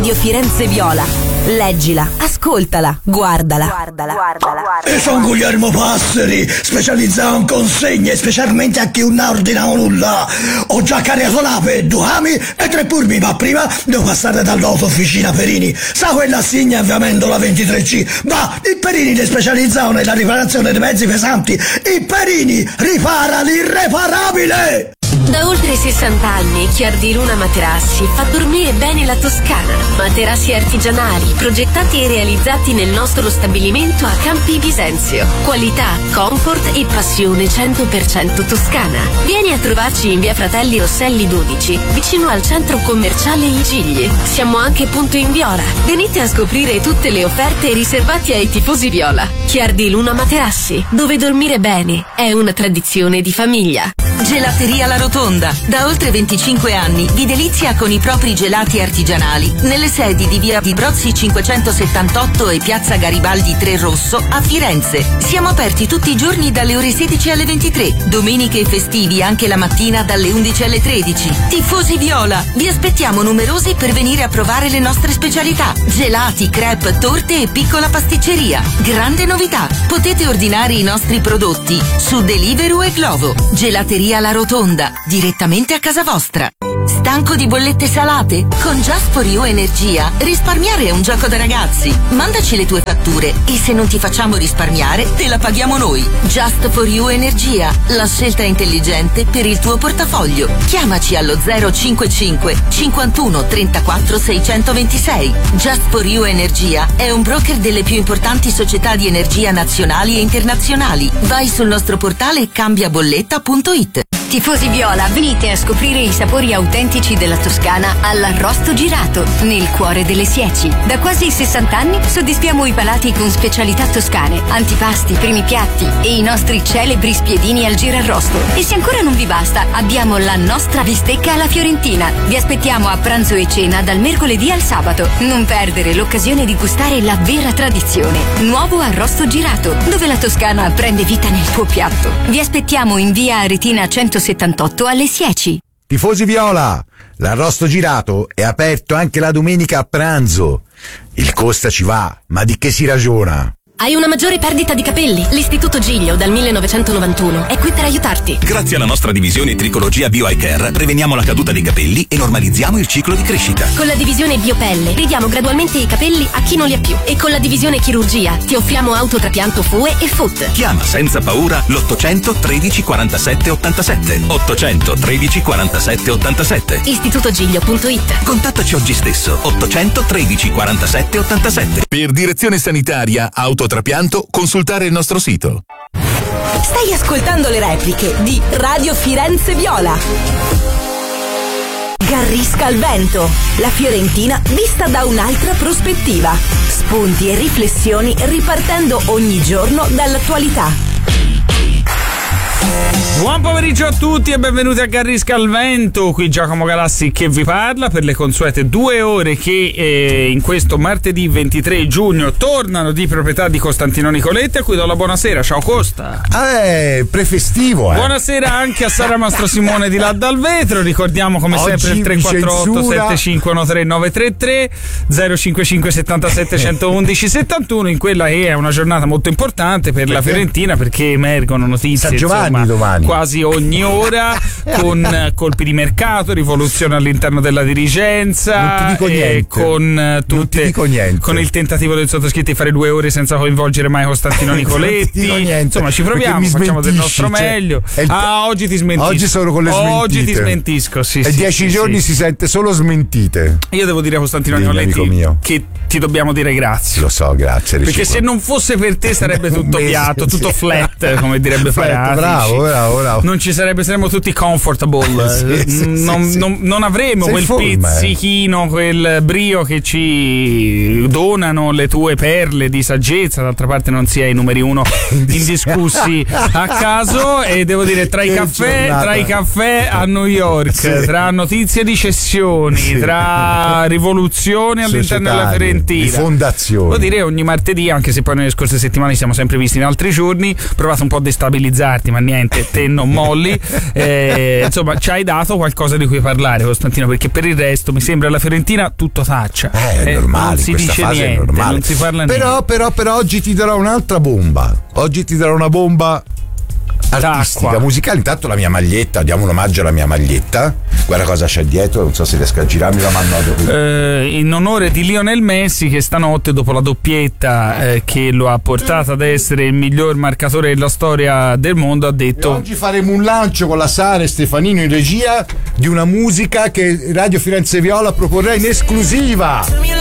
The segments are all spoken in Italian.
Radio Firenze Viola. Leggila, ascoltala, guardala. E sono Guglielmo Passeri, specializzato in consegne, specialmente a chi non ordina nulla. Ho già caricato l'ape, 2 ami e 3 purmi, ma prima devo passare dall'autofficina Perini. Sa quella assegna avviamento la 23C? Va, il Perini è specializzato nella riparazione dei mezzi pesanti. Il Perini ripara l'irreparabile! Da oltre 60 anni Chiardi Luna Materassi fa dormire bene la Toscana. Materassi artigianali, progettati e realizzati nel nostro stabilimento a Campi Bisenzio. Qualità, comfort e passione 100% toscana. Vieni a trovarci in via Fratelli Rosselli 12, vicino al centro commerciale I Gigli. Siamo anche punto in Viola. Venite a scoprire tutte le offerte riservate ai tifosi viola. Chiardi Luna Materassi, dove dormire bene è una tradizione di famiglia. Gelateria La Rotonda. Da oltre 25 anni vi delizia con i propri gelati artigianali nelle sedi di via di Brozzi 578 e piazza Garibaldi 3 Rosso a Firenze. Siamo aperti tutti i giorni dalle ore 16 alle 23, domeniche e festivi anche la mattina dalle 11 alle 13. Tifosi viola, vi aspettiamo numerosi per venire a provare le nostre specialità: gelati, crepe, torte e piccola pasticceria. Grande novità, potete ordinare i nostri prodotti su Deliveroo e Glovo. Gelateria La Rotonda, direttamente a casa vostra. Stanco di bollette salate? Con Just for You Energia risparmiare è un gioco da ragazzi. Mandaci le tue fatture e se non ti facciamo risparmiare te la paghiamo noi. Just for You Energia, la scelta intelligente per il tuo portafoglio. Chiamaci allo 055 51 34 626. Just for You Energia è un broker delle più importanti società di energia nazionali e internazionali. Vai sul nostro portale cambiabolletta.it. Tifosi viola, venite a scoprire i sapori autentici della Toscana all'Arrosto Girato, nel cuore delle Sieci. Da quasi 60 anni soddisfiamo i palati con specialità toscane, antipasti, primi piatti e i nostri celebri spiedini al girarrosto. E se ancora non vi basta, abbiamo la nostra bistecca alla fiorentina. Vi aspettiamo a pranzo e cena dal mercoledì al sabato. Non perdere l'occasione di gustare la vera tradizione. Nuovo Arrosto Girato, dove la Toscana prende vita nel tuo piatto. Vi aspettiamo in via Aretina 178 alle Sieci. Tifosi viola, l'Arrosto Girato è aperto anche la domenica a pranzo. Il costa ci va, ma di che si ragiona? Hai una maggiore perdita di capelli? L'Istituto Giglio dal 1991 è qui per aiutarti. Grazie alla nostra divisione Tricologia Bio Eye Care preveniamo la caduta dei capelli e normalizziamo il ciclo di crescita. Con la divisione Biopelle ridiamo gradualmente i capelli a chi non li ha più. E con la divisione Chirurgia ti offriamo autotrapianto FUE e FUT. Chiama senza paura l'800 13 47 87. 800 13 47 87. Istitutogiglio.it. Contattaci oggi stesso. 800 13 47 87. Per direzione sanitaria autotrapianto consultare il nostro sito. Stai ascoltando le repliche di Radio Firenze Viola. Garrisca al vento, la Fiorentina vista da un'altra prospettiva. Spunti e riflessioni ripartendo ogni giorno dall'attualità. Buon pomeriggio a tutti e benvenuti a Garrisca al Vento, qui Giacomo Galassi che vi parla per le consuete 2 ore che in questo martedì 23 giugno tornano di proprietà di Costantino Nicoletti, a cui do la buonasera. Ciao Costa. Prefestivo, Buonasera anche a Sara Mastro Simone di là dal vetro. Ricordiamo come sempre il 348 7513 933 055 77 111 71 in quella che è una giornata molto importante per la Fiorentina, perché emergono notizie San Giovanni domani quasi ogni ora con colpi di mercato, rivoluzione all'interno della dirigenza, non ti dico niente. Con tutte, con il tentativo del sottoscritto di fare 2 ore senza coinvolgere mai Costantino Nicoletti. Insomma, ci proviamo, facciamo del nostro meglio. Oggi ti smentisco. Oggi sono con le smentite. Oggi ti smentisco, sì. E 10 giorni si sente solo smentite. Io devo dire a Costantino Nicoletti che ti dobbiamo dire grazie. Lo so, grazie. Perché se non fosse per te sarebbe tutto piatto, tutto flat, come direbbe Farati. Bravo. Non ci saremmo tutti comfortable. Non avremo quel pizzichino, quel brio che ci donano le tue perle di saggezza. D'altra parte non si è i numeri 1 indiscussi a caso. E devo dire, tra i caffè a New York, tra notizie di cessioni, tra rivoluzione all'interno della Fiorentina, di fondazione, devo dire ogni martedì, anche se poi nelle scorse settimane siamo sempre visti in altri giorni, ho provato un po' a destabilizzarti, ma niente niente, te non molli. Insomma, ci hai dato qualcosa di cui parlare, Costantino, perché per il resto mi sembra la Fiorentina tutto taccia. È normale, non si questa dice fase niente, è normale. non si parla niente. Però oggi ti darò un'altra bomba. Oggi ti darò una bomba artistica, d'acqua, musicale. Intanto la mia maglietta, diamo un omaggio alla mia maglietta. Guarda cosa c'è dietro, non so se riesco a girarmi la mano. In onore di Lionel Messi, che stanotte, dopo la doppietta che lo ha portato ad essere il miglior marcatore della storia del mondo, ha detto: oggi faremo un lancio con la Sara e Stefanino in regia di una musica che Radio Firenze Viola proporrà in esclusiva.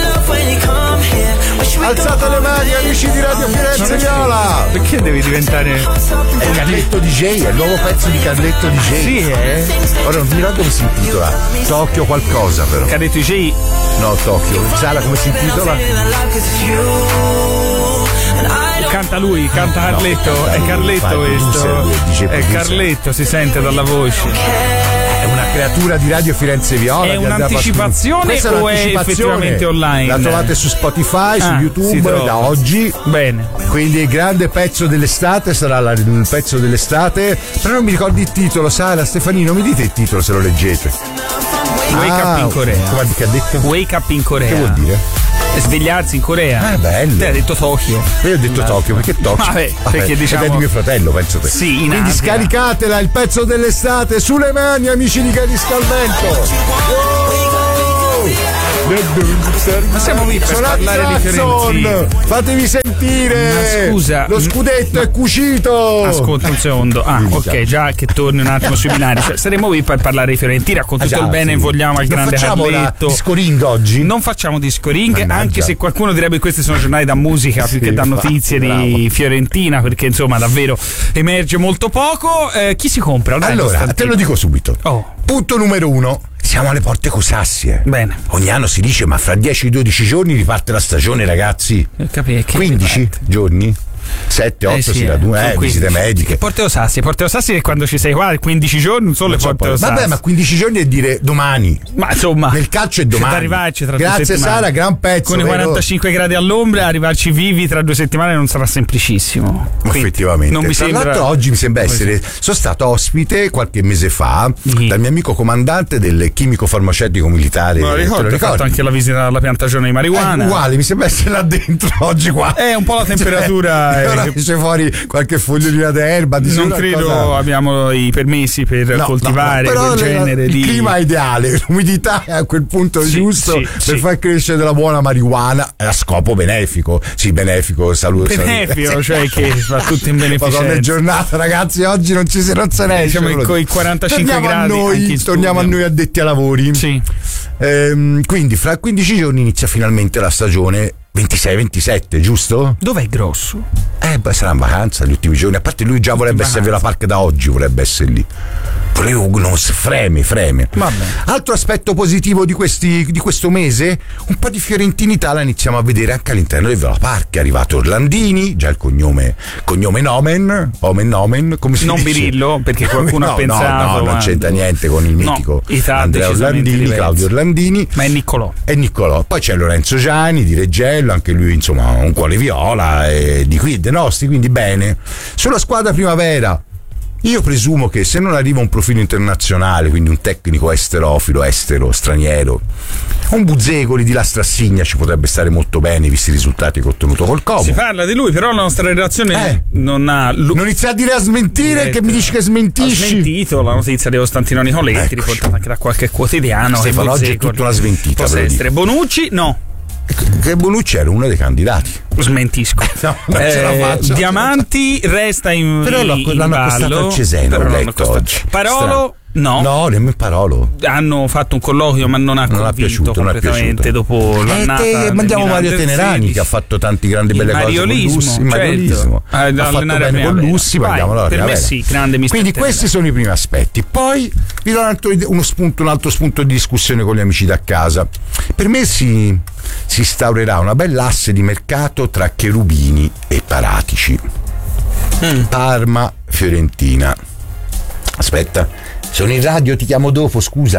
Alzate le mani, amici di Radio Firenze Viola. Perché devi diventare È Carletto DJ, è il nuovo pezzo di Carletto DJ. Sì, Ora non mi ricordo come si intitola. Tokyo qualcosa però. Carletto DJ? No, Tokyo. Sara, come si intitola? Canta lui, canta Carletto. No, è Carletto questo. È Carletto, si sente dalla voce. È una creatura di Radio Firenze Viola. È un'anticipazione o è effettivamente online? La trovate su Spotify, su YouTube da oggi. Bene. Quindi il grande pezzo dell'estate sarà il pezzo dell'estate. Però non mi ricordo il titolo, Sara, Stefanino, mi dite il titolo se lo leggete. Wake Up in Corea. Come ha detto? Wake Up in Corea. Che vuol dire? Svegliarsi in Corea. Ah, bello. Te hai detto Tokyo. Io ho detto Tokyo, perché Tokyo? Perché diciamo è di mio fratello, penso te. Sì, in quindi Asia. Scaricatela, il pezzo dell'estate, sulle mani, amici di Cariscalmento. Ma siamo qui per parlare di Fiorentina. Fatevi sentire. Ma scusa, lo scudetto è cucito. Ascolta un secondo. Ok, già che torni un attimo sui binari. Cioè, saremo qui per parlare di Fiorentina con tutto il bene vogliamo al grande Carletto. Disco ring oggi? Non facciamo disco ring, anche se qualcuno direbbe che questi sono giornali da musica più che da notizie di Fiorentina, perché insomma davvero emerge molto poco. Chi si compra? Allora, te lo dico subito. Punto numero 1. Siamo alle porte con Sassi. Bene. Ogni anno si dice, ma fra 10-12 giorni riparte la stagione, ragazzi. 15 giorni? 7, 8 si radunano, visite mediche. Porteo Sassi è quando ci sei qua, 15 giorni, non solo le Porteo Sassi. Vabbè, ma 15 giorni è dire domani. Ma insomma, nel calcio è domani. Arrivarci tra Grazie 2 settimane. Sara, gran pezzo. Con i 45 gradi all'ombra, arrivarci vivi tra 2 settimane non sarà semplicissimo. Quindi, effettivamente. Non mi sembra... l'altro oggi mi sembra essere. Sono stato ospite qualche mese fa dal mio amico comandante del chimico farmaceutico militare. Me lo ricordo, ho fatto anche la visita alla piantagione di marijuana. Uguale, mi sembra essere là dentro oggi qua. È un po' la temperatura. Ora c'è fuori qualche fogliola d'erba. Non credo abbiamo i permessi per coltivare quel genere di. Il clima è ideale, l'umidità è a quel punto giusto per far crescere della buona marijuana a scopo benefico. Sì, benefico, salute. Benefico, cioè che fa tutto in beneficenza. Madonna, è giornata, ragazzi, oggi non se ne esce. Siamo con i 45 gradi. Torniamo a noi addetti ai lavori. Sì. Quindi fra 15 giorni inizia finalmente la stagione 26-27, giusto? Dov'è Grosso? Sarà in vacanza gli ultimi giorni. A parte lui già vorrebbe essere a Villa Park da oggi, vorrebbe essere lì. Freme. Vabbè. Altro aspetto positivo di questo mese, un po' di fiorentinità la iniziamo a vedere anche all'interno del Villa Park. È arrivato Orlandini, già il cognome Nomen, come si non dice? Birillo, perché qualcuno ha pensato. No, non c'entra niente con il mitico Andrea Orlandini, Claudio Orlandini. Ma è Niccolò. Poi c'è Lorenzo Giani di Reggello, anche lui insomma un cuore viola, di qui dei nostri, quindi bene. Sulla squadra primavera io presumo che se non arriva un profilo internazionale, quindi un tecnico estero, straniero, un Buzzecoli di La Strassigna ci potrebbe stare molto bene visti i risultati che ha ottenuto col Como. Si parla di lui, però la nostra relazione non ha. Non inizia a dire a smentire, che mi dici che smentisci. Ha smentito la notizia di Costantino Nicoletti, riportata anche da qualche quotidiano. Stefano, oggi è tutta una sventita. Possa essere Bonucci? No. Che Bonucci era uno dei candidati. Smentisco. No, non ce la faccio. Diamanti resta in però l'hanno accostato al Cesena, ho letto oggi. Parolo? No, nemmeno Parolo. Hanno fatto un colloquio, ma non ha convinto completamente dopo l'annata. Mandiamo Mario Tenerani, che ha fatto tanti grandi belle cose con Lussi. Mariolismo. Ha fatto bene con Lussi, mandiamolo. Per me sì, grande mister. Quindi questi sono i primi aspetti. Poi vi do un altro spunto di discussione con gli amici da casa. Per me si instaurerà una bella asse di mercato tra Cherubini e Paratici. Parma, Fiorentina. Aspetta, sono in radio, ti chiamo dopo, scusa.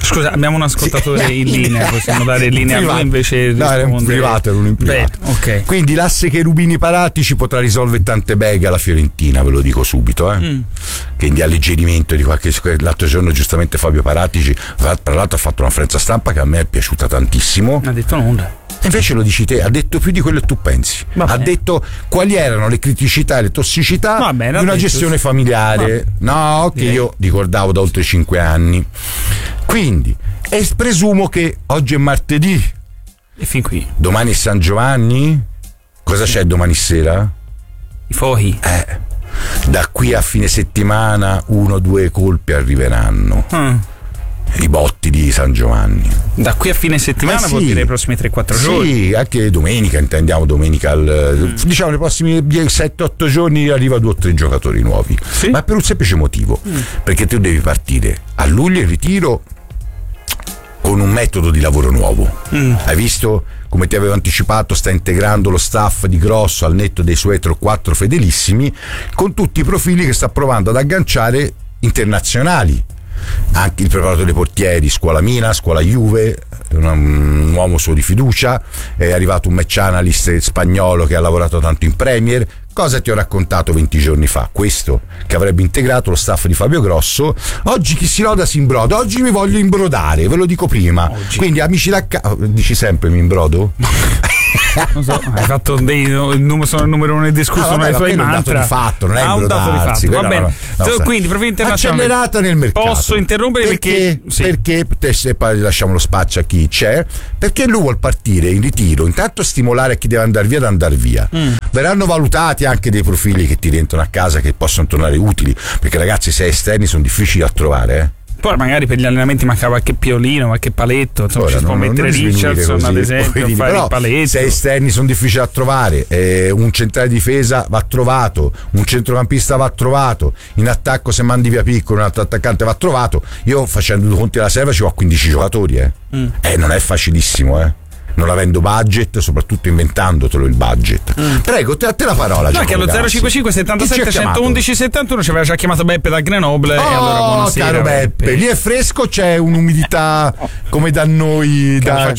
Scusa, abbiamo un ascoltatore in linea, possiamo dare linea a lui invece no, era un privato, era un privato. Okay. Quindi l'asse Cherubini Paratici ci potrà risolvere tante beghe alla Fiorentina, ve lo dico subito, quindi alleggerimento di qualche. L'altro giorno giustamente Fabio Paratici tra l'altro ha fatto una conferenza stampa che a me è piaciuta tantissimo. Non ha detto nulla. Invece lo dici te, ha detto più di quello che tu pensi. Ha detto quali erano le criticità e le tossicità di una gestione familiare, che io ricordavo da oltre 5 anni. Quindi, e presumo che oggi è martedì. E fin qui. Domani è San Giovanni? Cosa c'è domani sera? I fuochi. Da qui a fine settimana 1 o 2 colpi arriveranno. I botti di San Giovanni. Da qui a fine settimana vuol dire i prossimi 3-4 giorni? Sì, anche domenica, intendiamo domenica, diciamo nei prossimi 7-8 giorni arriva 2 o 3 giocatori nuovi. Sì? Ma per un semplice motivo, perché tu devi partire a luglio in ritiro con un metodo di lavoro nuovo. Hai visto? Come ti avevo anticipato, sta integrando lo staff di Grosso al netto dei suoi 3 o 4 fedelissimi, con tutti i profili che sta provando ad agganciare internazionali. Anche il preparatore dei portieri, scuola Mina, scuola Juve, un uomo suo di fiducia, è arrivato un match analyst spagnolo che ha lavorato tanto in Premier. Cosa ti ho raccontato 20 giorni fa? Questo, che avrebbe integrato lo staff di Fabio Grosso. Oggi chi si loda si imbroda. Oggi mi voglio imbrodare, ve lo dico prima. Oggi. Quindi amici da dici sempre mi imbrodo? Non so, hai fatto sono il numero 1 discusso nei tuoi mantra. È un dato di fatto, non è un dato di fatto. Va bene. Quindi profilo internazionale accelerata nel mercato. Posso interrompere perché e poi lasciamo lo spazio a chi c'è, perché lui vuol partire in ritiro, intanto stimolare chi deve andare via ad andare via. Verranno valutati anche dei profili che ti rientrano a casa, che possono tornare utili, perché ragazzi, se esterni sono difficili da trovare, Poi magari per gli allenamenti manca qualche Piolino, qualche Paletto, insomma, ci si può mettere Richardson ad esempio a fare il Paletto. Se esterni sono difficili da trovare, un centrale di difesa va trovato, un centrocampista va trovato, in attacco se mandi via Piccolo un altro attaccante va trovato. Io facendo 2 conti alla serva ci ho 15 giocatori, non è facilissimo, non avendo budget, soprattutto inventandotelo il budget. Prego, a te la parola. No, che allo 055 77 111 71 ci aveva già chiamato Beppe da Grenoble. E allora buonasera, caro Beppe. Lì è fresco, c'è un'umidità come da noi, da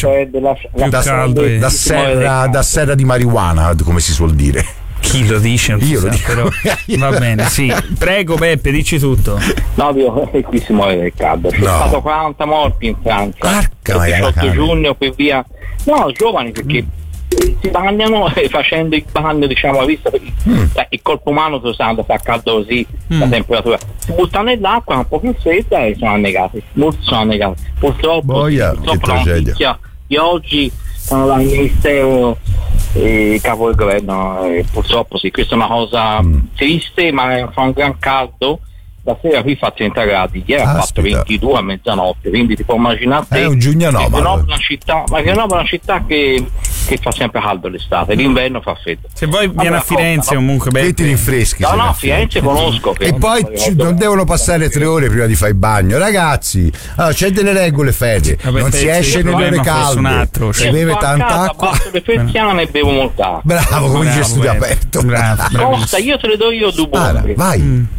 serra di marijuana, come si suol dire. Chi lo dice? Io lo dico. Però va bene, sì. Prego Beppe, dici tutto. No, qui si muore del caldo. C'è stato 40 morti in Francia. Il 18 giugno qui via. No, giovani perché si bagnano facendo il bagno, diciamo, a vista perché il corpo umano si sa fa caldo così, la temperatura. Si buttano nell'acqua un po' più fredda e sono annegati. Molti sono annegati. Purtroppo la notizia di oggi dal Ministero capo del governo, purtroppo sì, questa è una cosa triste, ma fa un gran caldo. La sera qui fa 30 gradi, ieri ha fatto 22 a mezzanotte, quindi ti puoi immaginare è un giugno anomalo. Ma che è una città che fa sempre caldo l'estate, l'inverno fa freddo. Se vuoi vieni a Firenze comunque ti rinfreschi. No, Firenze conosco. E poi non devono passare 3 ore prima di fare il bagno, ragazzi. Allora, c'è delle regole ferre, non si esce nelle ore calde, si beve tanta acqua. Passo le persiane e bevo molta acqua. Bravo, come dice studio aperto. Costa, io te le do io due. Vai.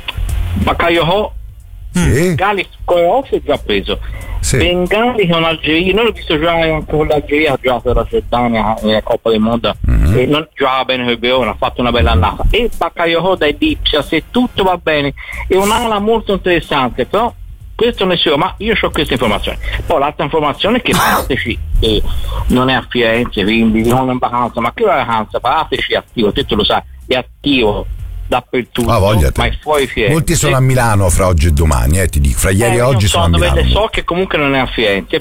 Bakayoko, Gali Koyos è già preso. Bengali che è un algerino, noi l'ho visto giocare anche con l'Algeria, ha giocato la Giordania nella Coppa del Mondo e non giocava bene con il Verona, ha fatto una bella annata. E Bakayoko da Lipsia, se tutto va bene, è un'ala molto interessante, però questo nessuno, ma io ho questa informazione. Poi l'altra informazione è che Parateci non è a Firenze, quindi non è in vacanza, ma che vacanza? Parateci è attivo, te lo sai, è attivo dappertutto, ma è fuori Firenze. Molti sono a Milano fra oggi e domani, ti dico, fra ieri e oggi sono a Milano. So che comunque non è a Firenze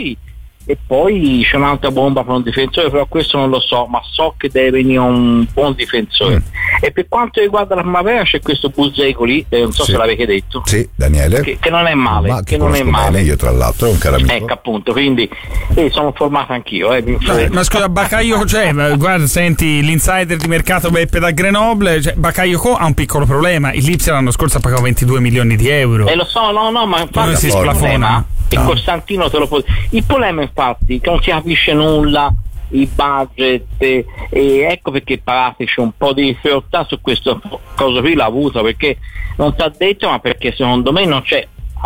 e poi c'è un'altra bomba per un difensore, però questo non lo so, ma so che deve venire un buon difensore. E per quanto riguarda la primavera c'è questo Buzzecoli, non so se l'avete detto. Sì, Daniele. Che non è male, ma che non è male. Bene, io tra l'altro è un caro amico. Ecco, appunto, quindi sono formato anch'io. Ma scusa, Bakayoko, guarda, senti l'insider di mercato Beppe da Grenoble, Bakayoko ha un piccolo problema, il Lipsia l'anno scorso ha pagato 22 milioni di euro. Lo so, ma infatti si splafona. E Costantino te lo può. Il problema infatti che non si capisce nulla, i budget, e ecco perché Parateci un po' di difficoltà su questo cosa qui l'ha avuto, perché non ti ha detto, ma perché secondo me non c'è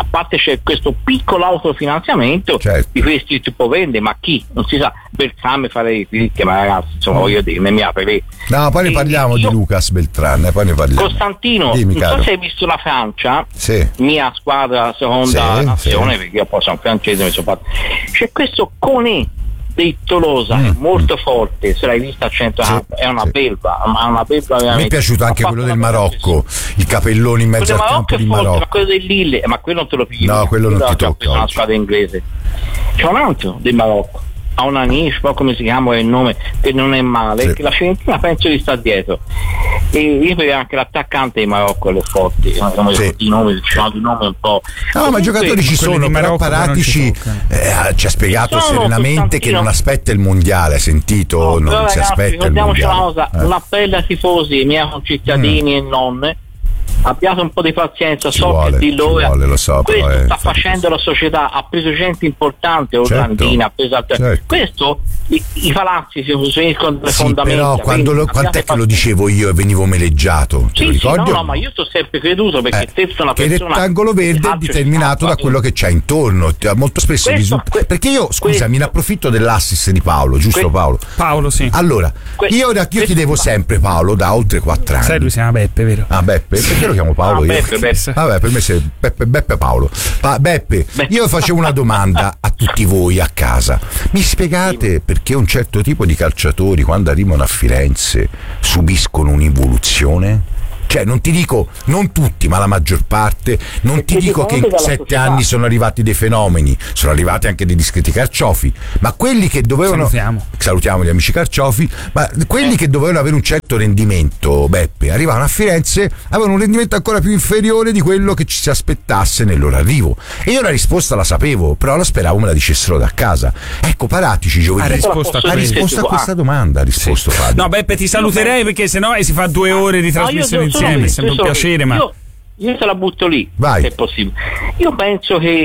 a parte c'è questo piccolo autofinanziamento, certo, di questi tipo vende, ma chi? Non si sa. Beltrame farei ricche, ma ragazzi, insomma, voglio dire, mi apre lì. No, poi ne parliamo di Lucas Beltrán, poi ne parliamo. Costantino, dimmi, non so se hai visto la Francia, sì, mia squadra seconda nazione, perché io poi sono francese, mi sono fatto. C'è questo Koné dei Tolosa, molto forte, se l'hai vista a centrocampo, è una belva, veramente. Mi è piaciuto anche quello del Marocco, i capelloni in mezzo al campo di Marocco. Ma quello del Lille, ma quello non te lo pigli. No, quello non ti tocca. Una squadra inglese. C'è un altro del Marocco, ha una niche, poi come si chiama il nome, che non è male, sì, che la Fiorentina penso di sta dietro. E io vedo anche l'attaccante di Marocco è forte, sì, di nome un po'. No, ma giocatori ci sono, però Paratici ci ha spiegato serenamente che non aspetta il mondiale, hai sentito? No, non ragazzi, si aspetta il mondiale. Una cosa, un appello ai tifosi, miei concittadini e non. Abbiate un po' di pazienza, che di loro questo sta facendo la società, ha preso gente importante, Orlandina, ha preso questo, i palazzi si costruiscono le fondamenta. Però quant'è che lo dicevo io e venivo meleggiato? Sì, no, ma io sto sempre creduto, perché te sei una persona. Che il rettangolo verde è determinato da quello che c'è intorno, molto spesso perché io, scusami, ne approfitto dell'assist di Paolo, giusto Paolo? Paolo, sì. Allora, io ti devo sempre Paolo da oltre 4 anni. Sai, lui si chiama Beppe, vero? Ah, Beppe, perché lo chiamo Paolo? Beppe. Vabbè, per me sei Beppe Paolo. Beppe, io facevo una domanda a tutti voi a casa. Mi spiegate perché un certo tipo di calciatori, quando arrivano a Firenze, subiscono un'involuzione? Cioè, non ti dico, non tutti, ma la maggior parte, non ti dico che in 7 anni sono arrivati dei fenomeni, sono arrivati anche dei discreti carciofi, ma quelli che dovevano. Salutiamo gli amici carciofi, ma quelli che dovevano avere un certo rendimento, Beppe, arrivavano a Firenze, avevano un rendimento ancora più inferiore di quello che ci si aspettasse nel loro arrivo. E io la risposta la sapevo, però la speravo me la dicessero da casa. Ecco, Paratici giovedì ha risposto a questa domanda, Fabio. No, Beppe, ti saluterei perché sennò si fa 2 ore di trasmissione insieme. Mi sembra un piacere, ma io te la butto lì. Vai. Se è possibile. Io penso che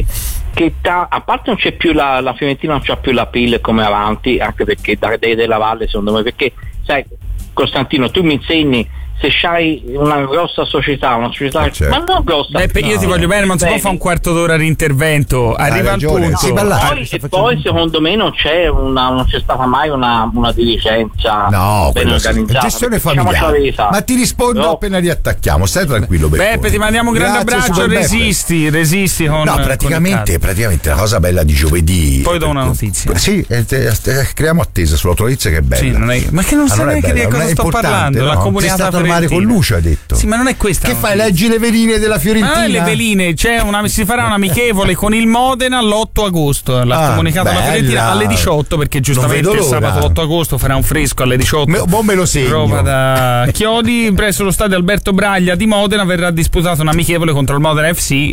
a parte non c'è più la Fiorentina, non c'ha più la PIL come avanti, anche perché della Valle, secondo me, perché sai, Costantino, tu mi insegni, se c'hai una grossa società, certo, ma non grossa. Beppe, io ti voglio bene, ma non si può fare un quarto d'ora di intervento. Arriva al punto. Poi secondo me non c'è stata mai una dirigenza ben organizzata. Gestione familiare. Ma ti rispondo appena riattacchiamo, stai tranquillo. Beppe, ti mandiamo un grande abbraccio. Resisti con. No, praticamente la cosa bella di giovedì. Poi do una notizia. Sì, creiamo attesa sulla tua notizia che è bella. Sì, ma che non sai neanche di cosa sto parlando. La comunità mare con luce, ha detto. Sì, ma non è questa. Che fai? Leggi le veline della Fiorentina? Ma le veline, si farà un amichevole con il Modena l'8 agosto. L'ha comunicato la Fiorentina alle 18, perché giustamente il sabato 8 agosto farà un fresco alle 18. Me lo segno. Prova da Chiodi, presso lo stadio Alberto Braglia di Modena verrà disputato un amichevole contro il Modena FC.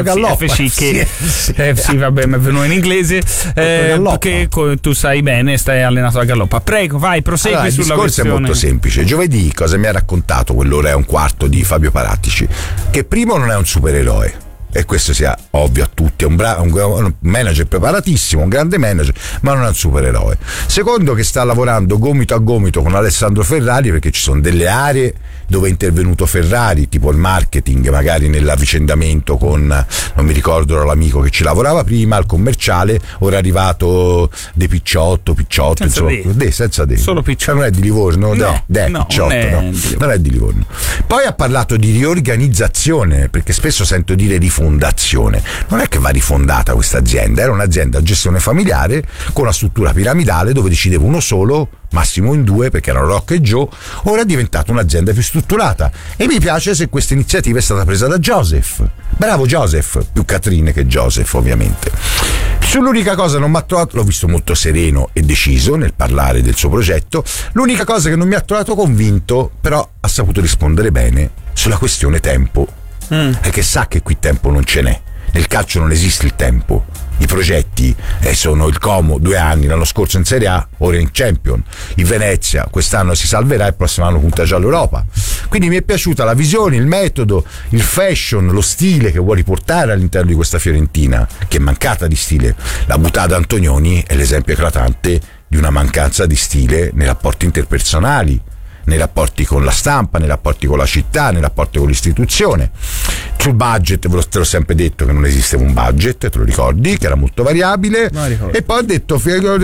FC, vabbè, ma è venuto in inglese. Che tu sai bene, stai allenato a Galloppa. Prego, vai, prosegui sulla questione. Il discorso è molto semplice. Giovedì cosa mi ha raccontato quell'ora e un quarto di Fabio Paratici? Che primo non è un supereroe, e questo sia ovvio a tutti, è un manager preparatissimo, un grande manager, ma non è un supereroe. Secondo, che sta lavorando gomito a gomito con Alessandro Ferrari, perché ci sono delle aree dove è intervenuto Ferrari, tipo il marketing, magari nell'avvicendamento con, non mi ricordo, l'amico che ci lavorava prima, al commerciale, ora è arrivato De Picciotto, senza De. Solo Picciotto. Non è di Livorno? Picciotto, non è di Livorno. Poi ha parlato di riorganizzazione, perché spesso sento dire rifondazione. Non è che va rifondata questa azienda, era un'azienda a gestione familiare con una struttura piramidale dove decideva uno solo, massimo in 2, perché erano Rocco e Joe. Ora è diventata un'azienda più strutturata e mi piace se questa iniziativa è stata presa da Joseph. Bravo Joseph, più Catrine che Joseph ovviamente. Sull'unica cosa non mi ha trovato, l'ho visto molto sereno e deciso nel parlare del suo progetto, l'unica cosa che non mi ha trovato convinto, però ha saputo rispondere bene, sulla questione tempo. Perché sa che qui tempo non ce n'è. Nel calcio non esiste il tempo. I progetti sono il Como 2 anni, l'anno scorso in Serie A, ora in Champion. Il Venezia quest'anno si salverà e il prossimo anno punta già all'Europa. Quindi mi è piaciuta la visione, il metodo, il fashion, lo stile che vuole portare all'interno di questa Fiorentina, che è mancata di stile. La buttata Antonioni è l'esempio eclatante di una mancanza di stile nei rapporti interpersonali, nei rapporti con la stampa, nei rapporti con la città, nei rapporti con l'istituzione. Sul budget te l'ho sempre detto che non esisteva un budget, te lo ricordi, che era molto variabile, e poi ho detto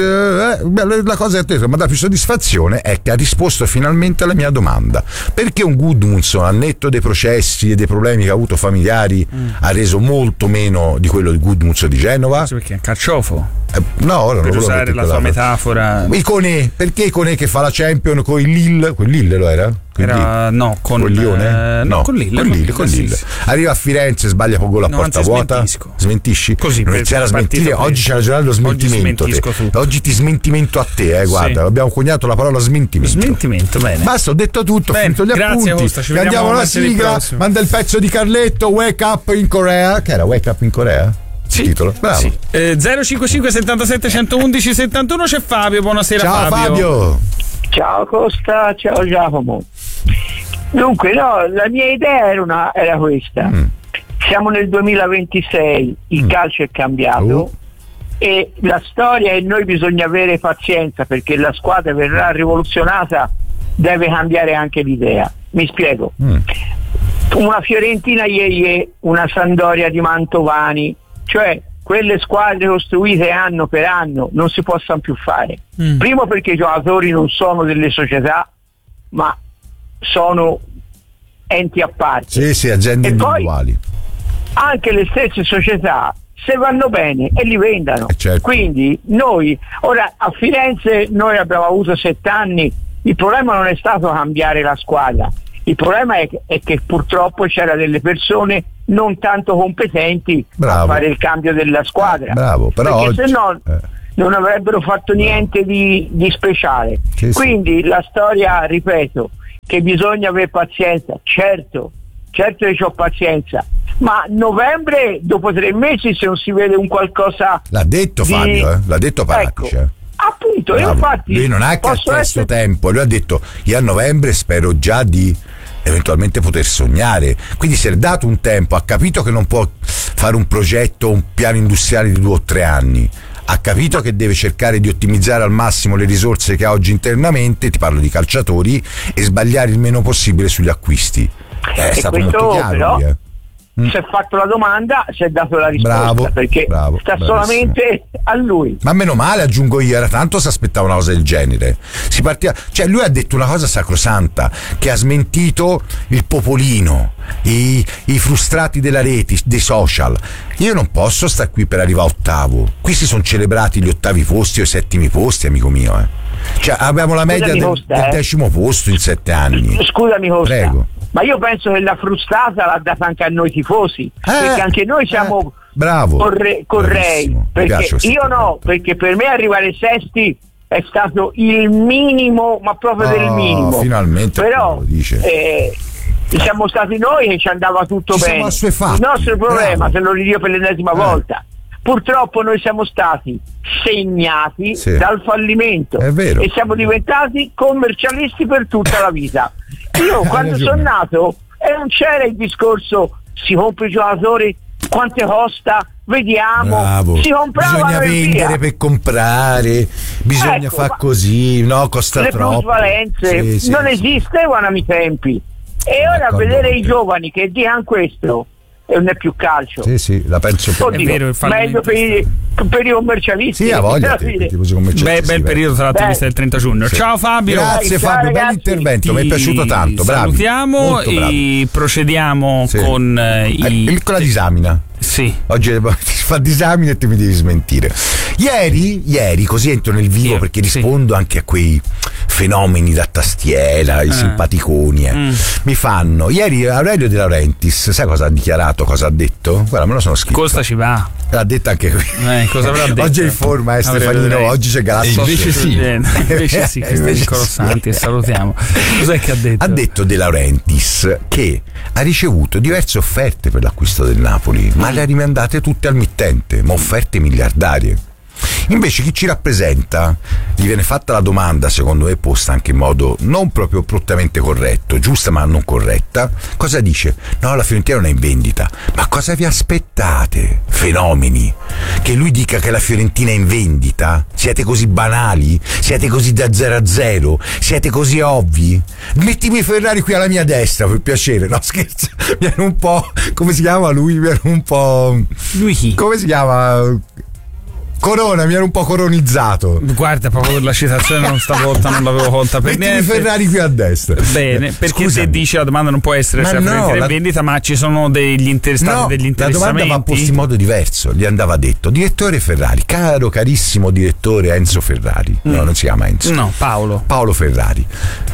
la cosa che ha detto mi dà più soddisfazione è che ha risposto finalmente alla mia domanda: perché un Gudmundsson, al netto dei processi e dei problemi che ha avuto familiari, ha reso molto meno di quello di Gudmundsson di Genova? Perché è un carciofo. No, ora per non usare la sua metafora. Iconè, perché Iconè che fa la Champion con il Lille? Quel Lille lo era? No, con Lione? No, con Lille. Con Lille. Arriva a Firenze, sbaglia poco gol a porta vuota. Smentisci? Così non iniziare a smentire. Oggi c'è la giornata dello smentimento. Oggi ti smentimento a te, guarda, abbiamo coniato la parola smentimento. Smentimento, bene. Basta, ho detto tutto, ho finito gli grazie, appunti. Hosta, andiamo alla sigla, manda il pezzo di Carletto, Wake Up in Corea. Che era Wake Up in Corea? Sì, titolo? Bravo. Sì. 055 77 111 71, c'è Fabio. Buonasera. Ciao Fabio. Ciao Costa, ciao Giacomo. Dunque, no, la mia idea era questa. Siamo nel 2026, il calcio è cambiato e la storia, e noi bisogna avere pazienza perché la squadra verrà rivoluzionata, deve cambiare anche l'idea. Mi spiego. Una Fiorentina ieri, una Sampdoria di Mantovani, cioè quelle squadre costruite anno per anno non si possono più fare. Primo perché i giocatori non sono delle società, ma sono enti a parte. Sì, aziende individuali. Poi, anche le stesse società, se vanno bene e li vendano. Certo. Quindi noi, ora a Firenze noi abbiamo avuto 7 anni, il problema non è stato cambiare la squadra, il problema è che purtroppo c'era delle persone non tanto competenti a fare il cambio della squadra. Bravo, però perché se no non avrebbero fatto niente di speciale. Quindi la storia, ripeto, che bisogna avere pazienza, certo che ho pazienza, ma novembre, dopo 3 mesi, se non si vede un qualcosa l'ha detto Fabio, l'ha detto Paratici, ecco, appunto. Io infatti lui non ha chiesto tempo, lui ha detto io a novembre spero già di eventualmente poter sognare, quindi si è dato un tempo, ha capito che non può fare un progetto, un piano industriale di 2 o 3 anni, ha capito che deve cercare di ottimizzare al massimo le risorse che ha oggi internamente, ti parlo di calciatori, e sbagliare il meno possibile sugli acquisti. È stato molto chiaro, però, si è fatto la domanda, si è dato la risposta, perché sta solamente a lui. Ma meno male, aggiungo io, era tanto si aspettava una cosa del genere. Si partiva, cioè lui ha detto una cosa sacrosanta, che ha smentito il popolino, i frustrati della rete, dei social. Io non posso stare qui per arrivare a ottavo. Qui si sono celebrati gli ottavi posti o i settimi posti, amico mio. Cioè abbiamo la media del 10° posto in 7 anni. Scusami Costa, prego. Ma io penso che la frustata l'ha data anche a noi tifosi, perché anche noi siamo correi, perché io no, perché per me arrivare sesti è stato il minimo, ma proprio del minimo. Finalmente, però lo dice. Siamo stati noi che ci andava tutto bene. Il nostro problema, se lo ridio per l'ennesima volta, purtroppo noi siamo stati segnati dal fallimento e siamo diventati commercialisti per tutta la vita. Io quando sono nato non c'era il discorso si compra i giocatori, quante costa, vediamo, si comprava, bisogna vendere per comprare, bisogna fare così, no, costa troppo. Le plusvalenze non esistevano ai miei tempi, e ora vedere i giovani che dicono questo e non è più calcio. Sì, la penso per è vero, meglio per i commercialisti. Sì, a voglia bel periodo tra l'attivista del 30 giugno. Ciao Fabio. Grazie Fabio, bel intervento, mi è piaciuto tanto. Bravi. Salutiamo e procediamo con la disamina. Sì. Oggi si fa disamina e te mi devi smentire. Ieri così entro nel vivo perché rispondo anche a quei fenomeni da tastiera, i simpaticoni. Mi fanno. Ieri Aurelio De Laurentiis, sai cosa ha dichiarato? Cosa ha detto? Guarda, me lo sono scritto. Costa ci va. L'ha detto anche qui. Cosa avrà detto? Oggi è in forma, Stefanino. Oggi c'è Galassi. Invece sì, Cristian Corossanti, salutiamo. Cos'è che ha detto? Ha detto De Laurentiis che ha ricevuto diverse offerte per l'acquisto del Napoli, ma le ha rimandate tutte al mittente, ma offerte miliardarie. Invece chi ci rappresenta, gli viene fatta la domanda, secondo me posta anche in modo non proprio prontamente corretto, giusta ma non corretta. Cosa dice? No, la Fiorentina non è in vendita. Ma cosa vi aspettate, fenomeni? Che lui dica che la Fiorentina è in vendita? Siete così banali? Siete così da 0-0? Siete così ovvi? Mettimi Ferrari qui alla mia destra, per piacere. No, scherzo, viene un po', come si chiama lui? Viene un po', lui chi? Come si chiama? Corona, mi ero un po' coronizzato. Guarda, proprio la citazione stavolta non l'avevo colta per niente. Ferrari qui a destra. Bene, perché se dici la domanda non può essere se la in vendita, ma ci sono degli interessati, degli interessamenti. La domanda va posta in modo diverso. Gli andava detto: direttore Ferrari, carissimo direttore Enzo Ferrari. No, non si chiama Enzo. No, Paolo Ferrari.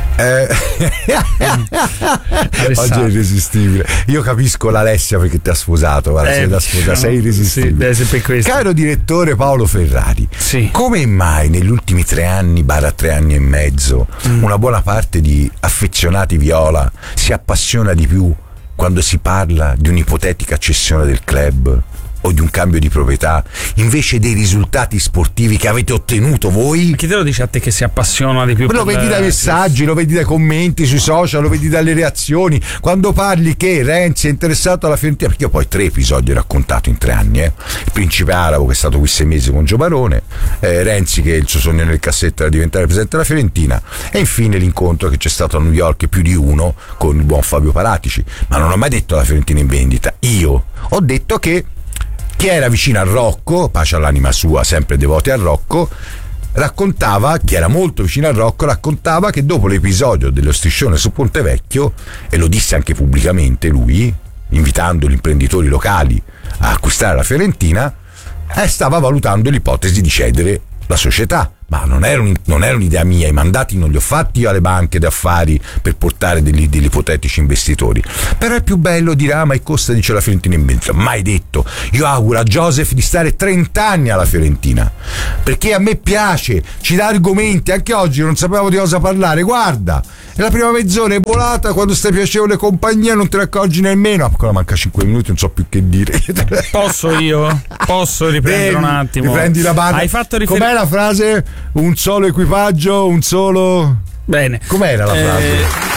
Oggi è irresistibile. Io capisco l'Alessia perché ti ha sposato. Guarda, sei irresistibile. Sì, per questo. Caro direttore Paolo Ferrari, sì. Come mai negli ultimi 3 anni, 3 anni e mezzo, una buona parte di affezionati viola si appassiona di più quando si parla di un'ipotetica cessione del club o di un cambio di proprietà, invece dei risultati sportivi che avete ottenuto voi? Ma chi te lo dice a te che si appassiona di più? Lo vedi dai messaggi, lo vedi dai commenti sui social, lo vedi dalle reazioni, quando parli che Renzi è interessato alla Fiorentina, perché io poi 3 episodi ho raccontato in 3 anni, il principe arabo che è stato qui 6 mesi con Gio Barone, Renzi che il suo sogno nel cassetto era diventare presidente della Fiorentina, e infine l'incontro che c'è stato a New York, più di uno, con il buon Fabio Paratici. Ma non ho mai detto la Fiorentina in vendita, io ho detto che chi era vicino a Rocco, pace all'anima sua, sempre devoti a Rocco, raccontava, chi era molto vicino a Rocco, raccontava che dopo l'episodio dello striscione su Ponte Vecchio, e lo disse anche pubblicamente lui, invitando gli imprenditori locali a acquistare la Fiorentina, stava valutando l'ipotesi di cedere la società. Ma non era un'idea mia, i mandati non li ho fatti io alle banche d'affari per portare degli ipotetici investitori. Però è più bello dire: ma costa, dice la Fiorentina in vendita. Mai detto. Io auguro a Joseph di stare 30 anni alla Fiorentina, perché a me piace, ci dà argomenti. Anche oggi non sapevamo di cosa parlare, guarda, e la prima mezz'ora è volata, quando stai piacevole compagnia non te ne accorgi nemmeno. Ancora manca 5 minuti, non so più che dire. Posso riprendere un attimo? Riprendi la barra. Hai fatto com'è la frase? Un solo equipaggio, un solo... Bene. Com'era la frase?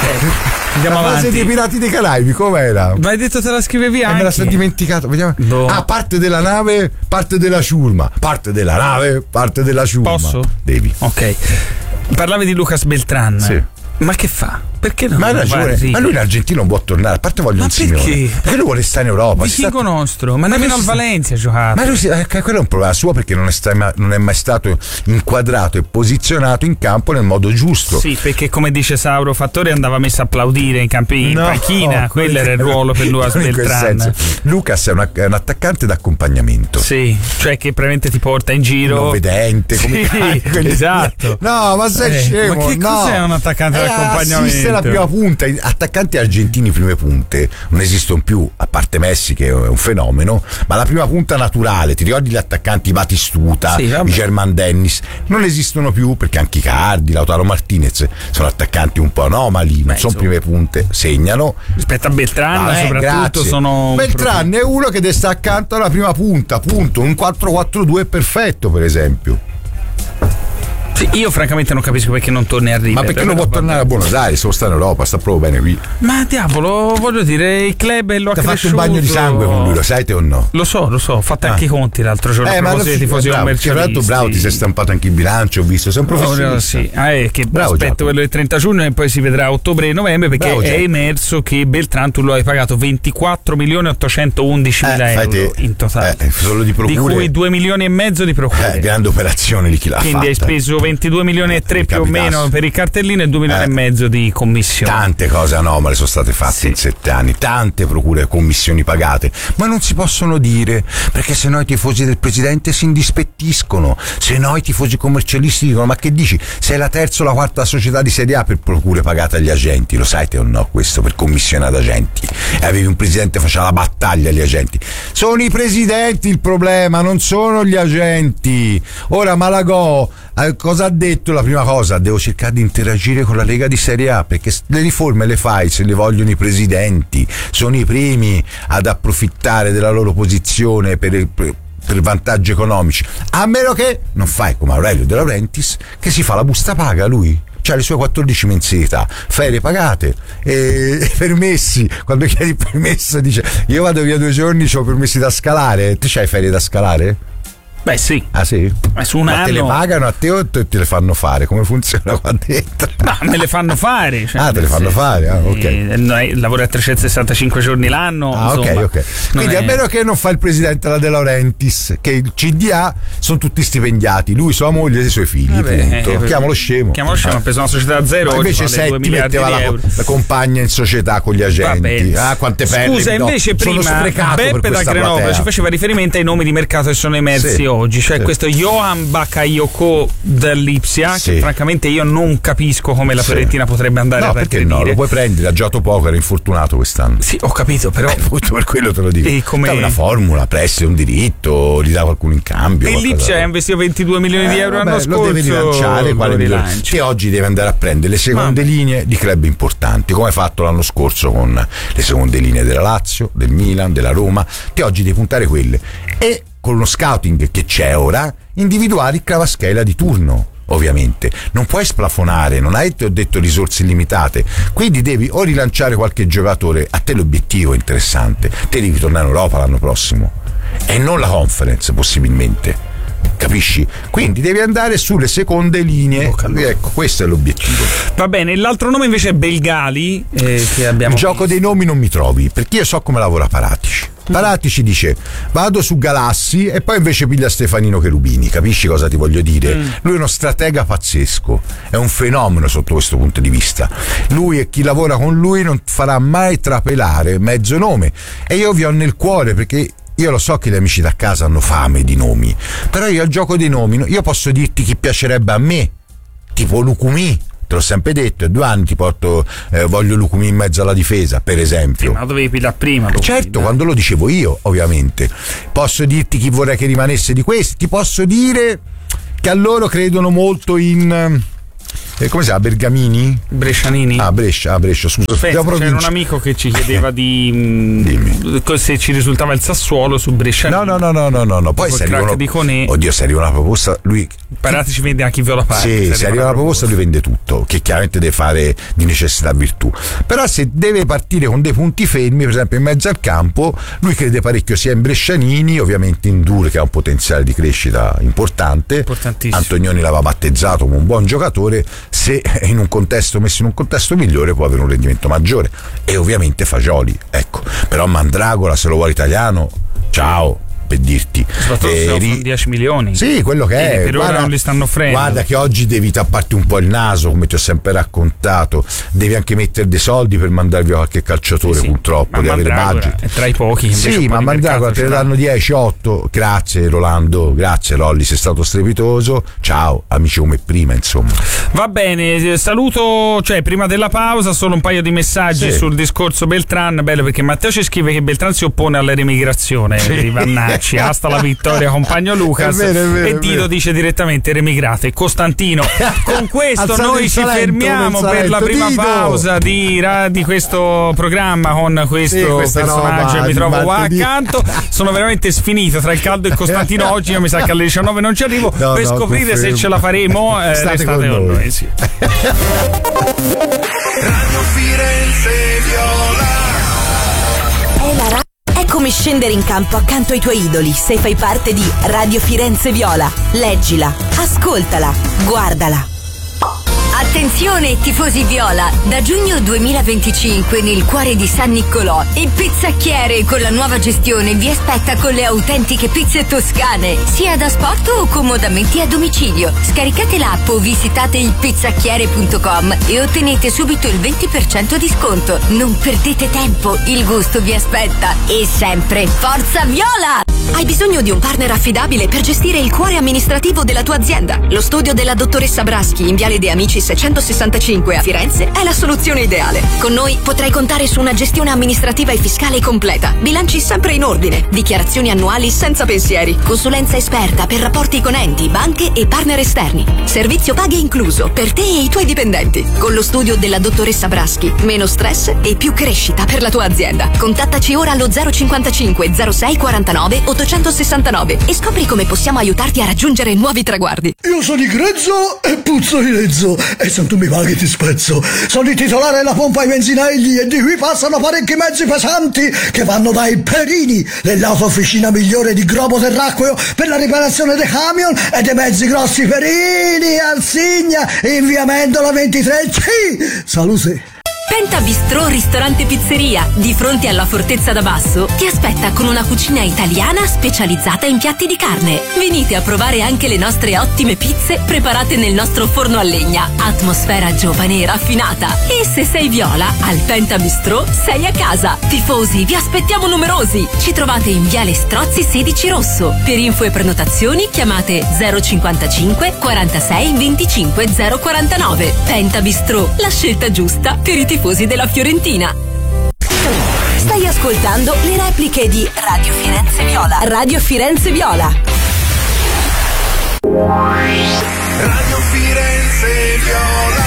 Andiamo la frase avanti. dei Pirati dei Caraibi, com'era? Ma hai detto te la scrivevi anche? Me la sono dimenticato. Vediamo. No. Parte della nave, parte della ciurma. Parte della nave, parte della ciurma. Posso? Devi. Ok. Parlavi di Lucas Beltran. Sì. Ma che fa? Perché non? Ma hai ragione, ma lui in Argentina non può tornare, a parte voglio un Simeone. Perché lui vuole stare in Europa? Vichingo nostro, ma nemmeno al Valencia ha giocato. Ma lui quello è un problema suo, perché non è mai stato inquadrato e posizionato in campo nel modo giusto. Sì, perché come dice Sauro Fattori andava messo a applaudire in panchina, quello era il ruolo per Lucas Beltran. Lucas è un attaccante d'accompanamento. Sì, cioè che praticamente ti porta in giro. Non vedente, come esatto. No, ma sei scemo. Ma che cos'è un attaccante d'accompagnamento? Esiste la prima punta, attaccanti argentini prime punte non esistono più, a parte Messi che è un fenomeno, ma la prima punta naturale, ti ricordi gli attaccanti Batistuta, i German Dennis, non esistono più, perché anche Icardi, Lautaro Martinez sono attaccanti un po' anomali, non sono prime punte, segnano. Rispetto a Beltran soprattutto sono... Beltran è uno che deve stare accanto alla prima punta, punto. Un 4-4-2 è perfetto, per esempio. Io francamente non capisco perché non torni a River. Ma perché non può tornare a Buenos Aires? Se sta in Europa, sta proprio bene qui. Ma diavolo, voglio dire, il club lo ha cresciuto. Ti ha fatto un bagno di sangue con lui, lo sai te o no? Lo so, ho fatto anche i conti l'altro giorno. Ma i tifosi commercialisti. Bravo, ti sei stampato anche il bilancio, ho visto, sei un professionista. Sì, che bravo, aspetto quello del 30 giugno e poi si vedrà a ottobre e novembre, perché è emerso che Beltran tu lo hai pagato 24.811.000 euro in totale. Solo di procure. Di cui 2 milioni e mezzo di procure. Grande operazione di chi l'ha fatta. Quindi hai speso 22 milioni e 3 più o meno per il cartellino e 2 milioni e mezzo di commissione. Tante cose anomale sono state fatte in 7 anni, tante procure e commissioni pagate, ma non si possono dire, perché sennò i tifosi del presidente si indispettiscono, sennò i tifosi commercialisti dicono: ma che dici, sei la terza o la quarta società di Serie A per procure pagate agli agenti, lo sai te o no questo, per commissione ad agenti, e avevi un presidente che faceva la battaglia agli agenti. Sono i presidenti il problema, non sono gli agenti. Ora Malagò cosa ha detto? La prima cosa: devo cercare di interagire con la Lega di Serie A, perché le riforme le fai se le vogliono i presidenti, sono i primi ad approfittare della loro posizione per per vantaggi economici, a meno che non fai come Aurelio De Laurentiis, che si fa la busta paga lui. C'ha le sue 14 mensilità, ferie pagate e permessi. Quando chiedi permesso dice: io vado via 2 giorni, c'ho permessi da scalare. Te c'hai ferie da scalare? Beh sì. Ah sì? Su un anno. Te le pagano a te o te le fanno fare? Come funziona qua dentro? No, me le fanno fare. Cioè, te le fanno fare? Ah, ok. Lavori a 365 giorni l'anno. Ah, insomma, ok. Quindi a meno che non fa il presidente la De Laurentiis, che il CDA sono tutti stipendiati, lui, sua moglie e i suoi figli. Chiamalo scemo. Ha preso una società a zero. Invece Setti metteva la compagna in società con gli agenti. Ah, quante pelle. Scusa, invece prima Beppe da Grenoble ci faceva riferimento ai nomi di mercato che sono emersi oggi, cioè questo Johan Bakayoko dell'Ipsia, che francamente io non capisco come la Fiorentina potrebbe andare a perché no, lo puoi prendere, ha giocato poco, era infortunato quest'anno. Sì, ho capito, però per quello te lo dico. Dà una formula, prestiti un diritto, gli dà qualcuno in cambio. E l'Ipsia ha investito 22 milioni di euro l'anno scorso. Lo deve rilanciare, che oggi deve andare a prendere le seconde linee di club importanti, come ha fatto l'anno scorso con le seconde linee della Lazio, del Milan, della Roma, che oggi deve puntare quelle. E con lo scouting che c'è ora, individuare il Kvaratskhelia di turno. Ovviamente non puoi splafonare, non hai, ti ho detto, risorse illimitate, quindi devi o rilanciare qualche giocatore. A te l'obiettivo è interessante, te devi tornare in Europa l'anno prossimo e non la Conference possibilmente, capisci? Quindi devi andare sulle seconde linee. Ecco, questo è l'obiettivo. Va bene, l'altro nome invece è Belgali, che abbiamo il gioco dei nomi non mi trovi, perché io so come lavora Paratici. Paratici dice: vado su Galassi e poi invece piglia Stefanino Cherubini. Capisci cosa ti voglio dire? Lui è uno stratega pazzesco, è un fenomeno sotto questo punto di vista. Lui e chi lavora con lui non farà mai trapelare mezzo nome, e io vi ho nel cuore, perché io lo so che gli amici da casa hanno fame di nomi, però io al gioco dei nomi io posso dirti chi piacerebbe a me, tipo Lucumí. Te l'ho sempre detto, 2 anni ti porto, voglio Lucumí in mezzo alla difesa, per esempio. Ma lo dovevi pigliare prima. Certo, quando lo dicevo io, ovviamente. Posso dirti chi vorrei che rimanesse di questi. Ti posso dire che a loro credono molto in... come si chiama? Bergamini? Brescianini? Brescia, scusa. C'era un amico che ci chiedeva di se ci risultava il Sassuolo su Brescianini. No. Poi se arriva una proposta, lui Paratici vende anche i viola parte. Sì, se arriva una proposta lui vende tutto, che chiaramente deve fare di necessità virtù. Però se deve partire con dei punti fermi, per esempio in mezzo al campo, lui crede parecchio sia in Brescianini, ovviamente in Dure, che ha un potenziale di crescita importante. Antonioni l'aveva battezzato come un buon giocatore. Se in un contesto, messo in un contesto migliore, può avere un rendimento maggiore. E ovviamente Fagioli, ecco. Però Mandragola, se lo vuole italiano, ciao, per dirti. Sono 10 milioni. Sì, quello che è. Per ora non li stanno offrendo. Guarda che oggi devi tapparti un po' il naso, come ti ho sempre raccontato. Devi anche mettere dei soldi per mandare via qualche calciatore, purtroppo, devi avere budget. È tra i pochi. Sì, ma Mandragola te ne danno 10, 8. Grazie Rolando, grazie Lolli, sei stato strepitoso. Ciao, amici come prima, insomma. Va bene, saluto, prima della pausa solo un paio di messaggi sul discorso Beltran. Bello, perché Matteo ci scrive che Beltran si oppone alla remigrazione di Vannacci. Hasta la vittoria, compagno Lucas. È vero, e Tito dice direttamente remigrate. Costantino. Con questo noi ci fermiamo per la prima pausa di questo programma con questo personaggio che mi trovo qua accanto. Sono veramente sfinito tra il caldo e Costantino. Oggi io mi sa che alle 19 non ci arrivo. Per scoprire se ce la faremo, restate con noi. Sì. Radio Firenze Viola. È come scendere in campo accanto ai tuoi idoli se fai parte di Radio Firenze Viola. Leggila, ascoltala, guardala. Attenzione tifosi viola, da giugno 2025 nel cuore di San Niccolò il Pizzacchiere con la nuova gestione vi aspetta con le autentiche pizze toscane, sia da sport o comodamente a domicilio. Scaricate l'app o visitate ilpizzacchiere.com e ottenete subito il 20% di sconto. Non perdete tempo, il gusto vi aspetta. E sempre Forza Viola! Hai bisogno di un partner affidabile per gestire il cuore amministrativo della tua azienda? Lo studio della dottoressa Braschi in Viale De Amici 665 a Firenze è la soluzione ideale. Con noi potrai contare su una gestione amministrativa e fiscale completa, bilanci sempre in ordine, dichiarazioni annuali senza pensieri, consulenza esperta per rapporti con enti, banche e partner esterni, servizio paghe incluso per te e i tuoi dipendenti. Con lo studio della dottoressa Braschi, meno stress e più crescita per la tua azienda. Contattaci ora allo 055 06 49 869 e scopri come possiamo aiutarti a raggiungere nuovi traguardi. Io sono di grezzo e puzzo di lezzo, e se tu mi paghi ti spezzo. Sono il titolare della pompa ai benzinelli e di qui passano parecchi mezzi pesanti che vanno dai Perini, dell'autofficina migliore di globo terracqueo per la riparazione dei camion e dei mezzi grossi. Perini, Alsigna, in via Mendola 23C. Salute. Penta Bistrò Ristorante Pizzeria, di fronte alla Fortezza da Basso, ti aspetta con una cucina italiana specializzata in piatti di carne. Venite a provare anche le nostre ottime pizze preparate nel nostro forno a legna. Atmosfera giovane e raffinata. E se sei viola, al Penta Bistrò sei a casa. Tifosi, vi aspettiamo numerosi. Ci trovate in Viale Strozzi 16 Rosso. Per info e prenotazioni chiamate 055 46 25 049. Penta Bistrò, la scelta giusta per i tifosi della Fiorentina. Stai ascoltando le repliche di Radio Firenze Viola. Radio Firenze Viola. Radio Firenze Viola.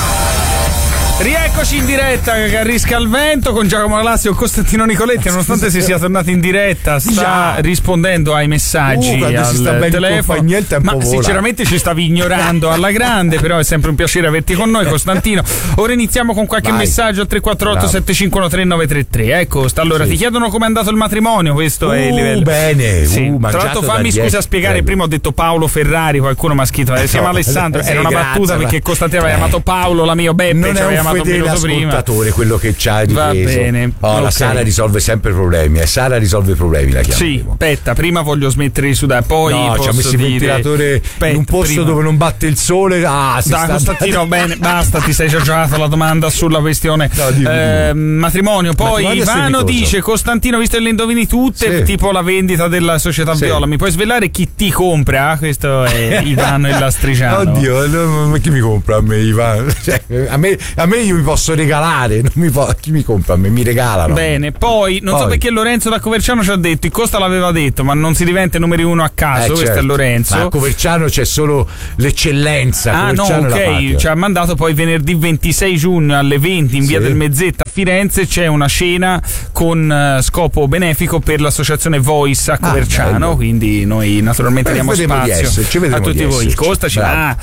Rieccoci in diretta, che arrisca il vento con Giacomo Galassi o Costantino Nicoletti. Nonostante si sia tornati in diretta, sta rispondendo ai messaggi al telefono. Ma sinceramente ci stavi ignorando alla grande, però è sempre un piacere averti con noi, Costantino. Ora iniziamo con qualche messaggio al 348 751 3933. Ecco, allora ti chiedono come è andato il matrimonio, questo è il livello. Bene, tra l'altro fammi scusa spiegare, prima ho detto Paolo Ferrari, qualcuno mi ha scritto, siamo Alessandro, era una battuta perché Costantino aveva chiamato Paolo, la mio Beppe, ci aveva fedele ascoltatore, quello che c'ha va bene. La Sara risolve sempre problemi, Sara risolve problemi, la chiamo. Sì, aspetta, prima voglio smettere di sudare, poi ci ha messo il ventilatore in un posto dove non batte il sole. Costantino, bene, basta, ti sei già giocato la domanda sulla questione matrimonio. Poi Ivano dice: Costantino, visto che le indovini tutte, tipo la vendita della società Viola, mi puoi svelare chi ti compra? Questo è Ivano il Lastrigiano. Oddio, ma chi mi compra a me, Ivano? Cioè, a me io mi posso regalare, chi mi compra a me, mi regalano. Bene, poi non so perché Lorenzo da Coverciano ci ha detto, il Costa l'aveva detto, ma non si diventa numeri uno a caso, questo è Lorenzo. Ma a Coverciano c'è solo l'eccellenza. Ci ha mandato poi venerdì 26 giugno alle 20 in via del Mezzetta a Firenze c'è una cena con scopo benefico per l'associazione Voice a Coverciano, quindi noi naturalmente diamo spazio a tutti voi. Il Costa ci va.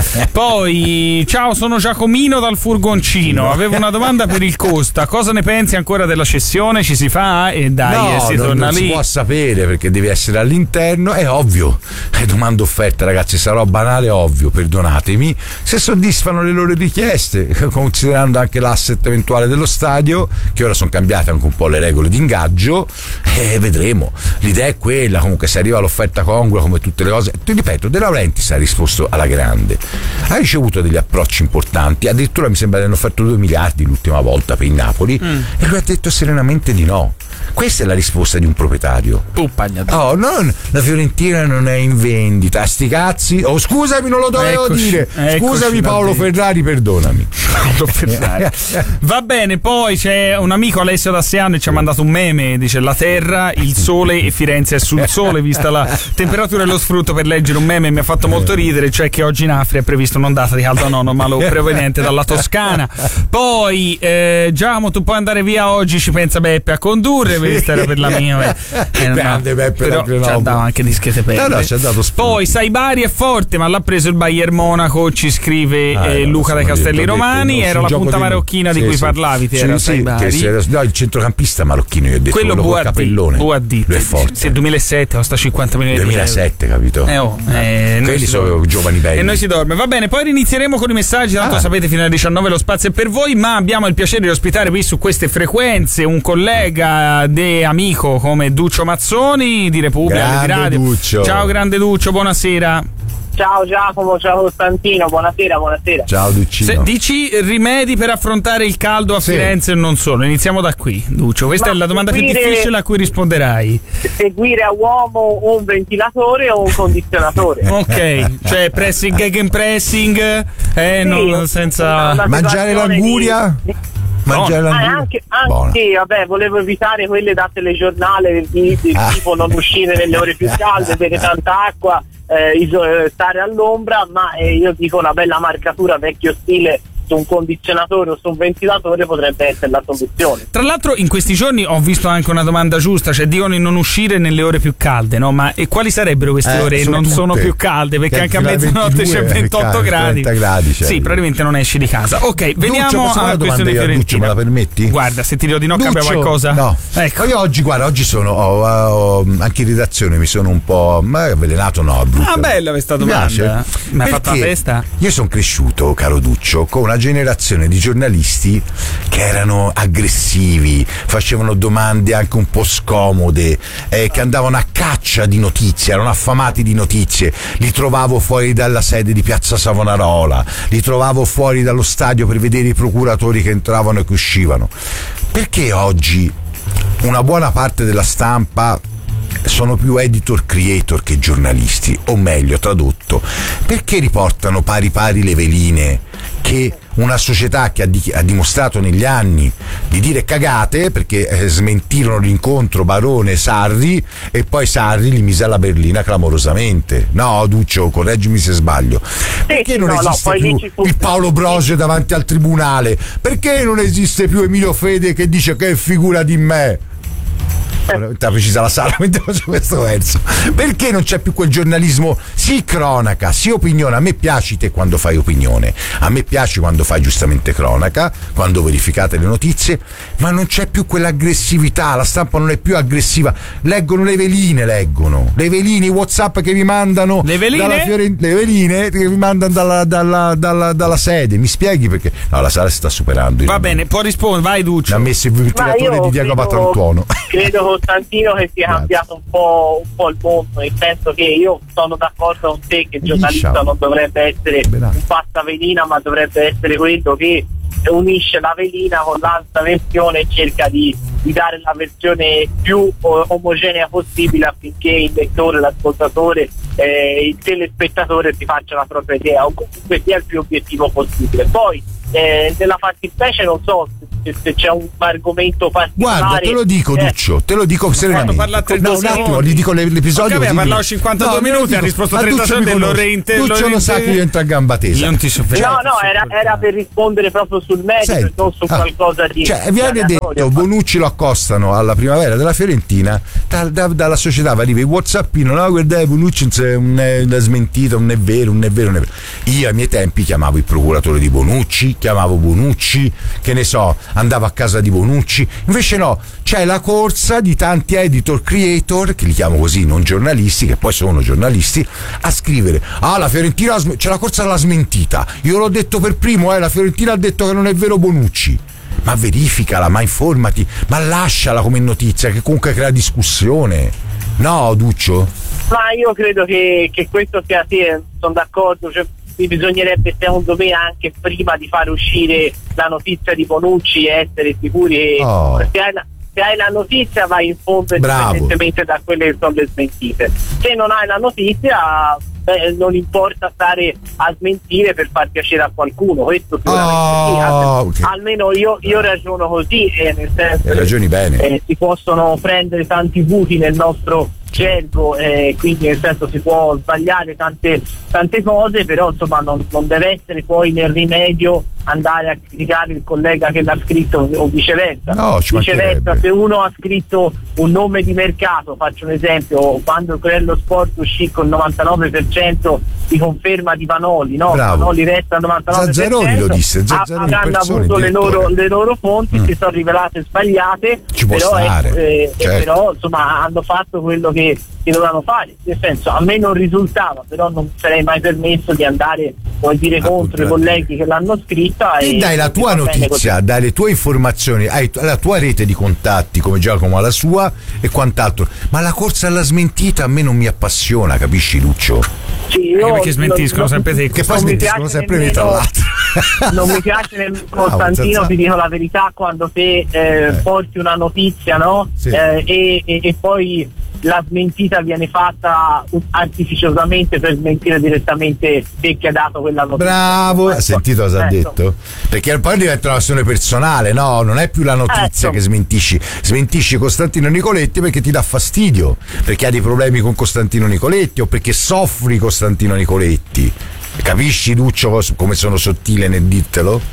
Poi ciao, sono Giacomino dal furgoncino, avevo una domanda per il Costa, cosa ne pensi ancora della cessione? Ci si fa? E dai, si torna non lì. Si può sapere perché devi essere all'interno, è ovvio, è domanda offerta, ragazzi, sarò banale, ovvio, perdonatemi, se soddisfano le loro richieste, considerando anche l'asset eventuale dello stadio, che ora sono cambiate anche un po' le regole di ingaggio, vedremo. L'idea è quella, comunque se arriva l'offerta congrua come tutte le cose. Ti ripeto, De Laurentiis ha risposto alla grande, ha ricevuto degli approcci importanti, addirittura mi sembra che hanno offerto 2 miliardi l'ultima volta per il Napoli e lui ha detto serenamente di no. Questa è la risposta di un proprietario. La Fiorentina non è in vendita, sti cazzi. Scusami, non lo dovevo dire. Scusami Paolo Ferrari, perdonami. Paolo Ferrari. Va bene, poi c'è un amico, Alessio Dassiano, che ci ha mandato un meme, dice: la terra, il sole e Firenze è sul sole, vista la temperatura e lo sfrutto per leggere un meme, mi ha fatto molto ridere, cioè che oggi in Afri è previsto un'ondata di caldo anomalo proveniente dalla Toscana. Poi Giacomo, tu puoi andare via oggi, ci pensa Beppe a condurre. Questa era per la mia. Grande Beppe, però ci ha dato anche discrete pelle. Ci ha dato poi Saibari è forte, ma l'ha preso il Bayern Monaco, ci scrive Luca dai Castelli Romani. Era la punta marocchina di cui parlavi, era Saibari. No, il centrocampista marocchino, io ho detto quello col capellone. Lui è forte. Se 2007 costa 50 milioni di euro. 2007, capito? Quelli sono giovani belli. E noi si dorme. Va bene, poi inizieremo con i messaggi, tanto sapete fino alle 19 lo spazio è per voi, ma abbiamo il piacere di ospitare qui su queste frequenze un collega amico come Duccio Mazzoni di Repubblica di Radio. Duccio. Ciao grande Duccio, buonasera. Ciao Giacomo, ciao Costantino, buonasera. Ciao Duccino. Dici rimedi per affrontare il caldo a Firenze e non solo. Iniziamo da qui, Duccio. Questa è la domanda più difficile a cui risponderai. Seguire a uomo un ventilatore o un condizionatore. Ok, cioè pressing, gegenpressing, senza mangiare l'anguria. Anche vabbè, volevo evitare quelle da telegiornale del tipo non uscire nelle ore più calde, bere tanta acqua, stare all'ombra, ma io dico una bella marcatura vecchio stile su un condizionatore o su un ventilatore potrebbe essere la soluzione. Tra l'altro in questi giorni ho visto anche una domanda giusta, cioè dicono di non uscire nelle ore più calde, no? Ma e quali sarebbero queste ore che non sono più calde? Perché anche a mezzanotte c'è 28 gradi. Sì, praticamente non esci di casa. Ok, veniamo alla questione fiorentina. Me la permetti? Guarda, se ti dico di no cambia qualcosa. No. Ecco. Io oggi ho anche in redazione mi sono un po' avvelenato, no? Ah, bella questa domanda. Mi ha fatto la testa. Io sono cresciuto, caro Duccio, con una generazione di giornalisti che erano aggressivi, facevano domande anche un po' scomode, che andavano a caccia di notizie, erano affamati di notizie. Li trovavo fuori dalla sede di Piazza Savonarola, li trovavo fuori dallo stadio per vedere i procuratori che entravano e che uscivano. Perché oggi una buona parte della stampa sono più editor creator che giornalisti, o meglio tradotto, perché riportano pari pari le veline che una società che ha dimostrato negli anni di dire cagate, perché smentirono l'incontro Barone-Sarri e poi Sarri li mise alla berlina clamorosamente. No, Duccio, correggimi se sbaglio. Perché non esiste più il Paolo Brosio davanti al tribunale? Perché non esiste più Emilio Fede che dice che è figura di me? Ti ha precisa la sala mentre faccio questo verso. Perché non c'è più quel giornalismo sì cronaca, sì opinione? A me piaci te quando fai opinione, a me piace quando fai giustamente cronaca, quando verificate le notizie, ma non c'è più quell'aggressività, la stampa non è più aggressiva, leggono le veline, i WhatsApp che vi mandano le veline che vi mandano dalla sede. Mi spieghi perché? No, la sala si sta superando. Va bene, può rispondere, vai Duccio. Ha messo il ventilatore di Diego Patrantuono. Credo Costantino che sia cambiato un po' il mondo, nel senso che io sono d'accordo con te che il giornalista non dovrebbe essere un passavelina, ma dovrebbe essere quello che unisce la velina con l'altra versione e cerca di dare la versione più omogenea possibile affinché il lettore, l'ascoltatore, il telespettatore si faccia la propria idea, o comunque sia il più obiettivo possibile. Poi nella fattispecie non so se c'è un argomento particolare. Guarda, te lo dico Duccio, te lo dico serenamente. Un attimo, gli dico l'episodio. Vabbè, ha parlato 52 minuti, ha risposto 30 secondi e Duccio lo sa che io entro a gamba tesa. Non ti era per rispondere proprio sul merito, non su qualcosa di... Cioè, viene detto, Bonucci lo accostano alla primavera della Fiorentina, dalla società arriva il WhatsAppino, no, guarda, Bonucci è una smentita, non è vero. Io ai miei tempi chiamavo il procuratore di Bonucci, chiamavo Bonucci, che ne so, andavo a casa di Bonucci. Invece no, c'è la corsa di tanti editor creator, che li chiamo così, non giornalisti, che poi sono giornalisti, a scrivere la Fiorentina c'è la corsa alla smentita, io l'ho detto per primo, la Fiorentina ha detto che non è vero Bonucci. Ma verificala, ma informati, ma lasciala come notizia, che comunque crea discussione. No, Duccio? Ma io credo che questo sia, sì, sono d'accordo, cioè, bisognerebbe secondo me anche prima di far uscire la notizia di Bonucci essere sicuri che se hai la notizia vai in fondo indipendentemente da quelle che sono le smentite. Se non hai la notizia non importa stare a smentire per far piacere a qualcuno, questo sicuramente sì. Almeno io ragiono così, nel senso ragioni bene. Si possono prendere tanti buchi nel nostro cerco, quindi nel senso si può sbagliare tante cose, però insomma non deve essere poi nel rimedio andare a criticare il collega che l'ha scritto o viceversa. Viceversa, se uno ha scritto un nome di mercato, faccio un esempio, quando il Corriere Sport uscì con il 99% di conferma di Vanoli, no? Vanoli resta al 99%. Zazzaroni lo disse, avranno avuto le loro fonti, si sono rivelate sbagliate, però insomma hanno fatto quello che dovevano fare, nel senso a me non risultava, però non sarei mai permesso di andare contro i colleghi che l'hanno scritta e dai la tua notizia, dai le tue informazioni, hai la tua rete di contatti come Giacomo ha la sua e quant'altro, ma la corsa alla smentita a me non mi appassiona, capisci Lucio? Sì, io perché smentiscono sempre te, che poi smentiscono sempre me tra l'altro. Non mi piace nel Costantino, ti dico la verità, quando te porti una notizia, no? Sì. E poi la smentita viene fatta artificiosamente per smentire direttamente te che ha dato quella notizia. Bravo, hai sentito cosa ha detto? Perché poi diventa una questione personale, no? Non è più la notizia che smentisci Costantino Nicoletti perché ti dà fastidio, perché hai dei problemi con Costantino Nicoletti o perché soffri Costantino Nicoletti. Capisci, Duccio, come sono sottile nel dirtelo?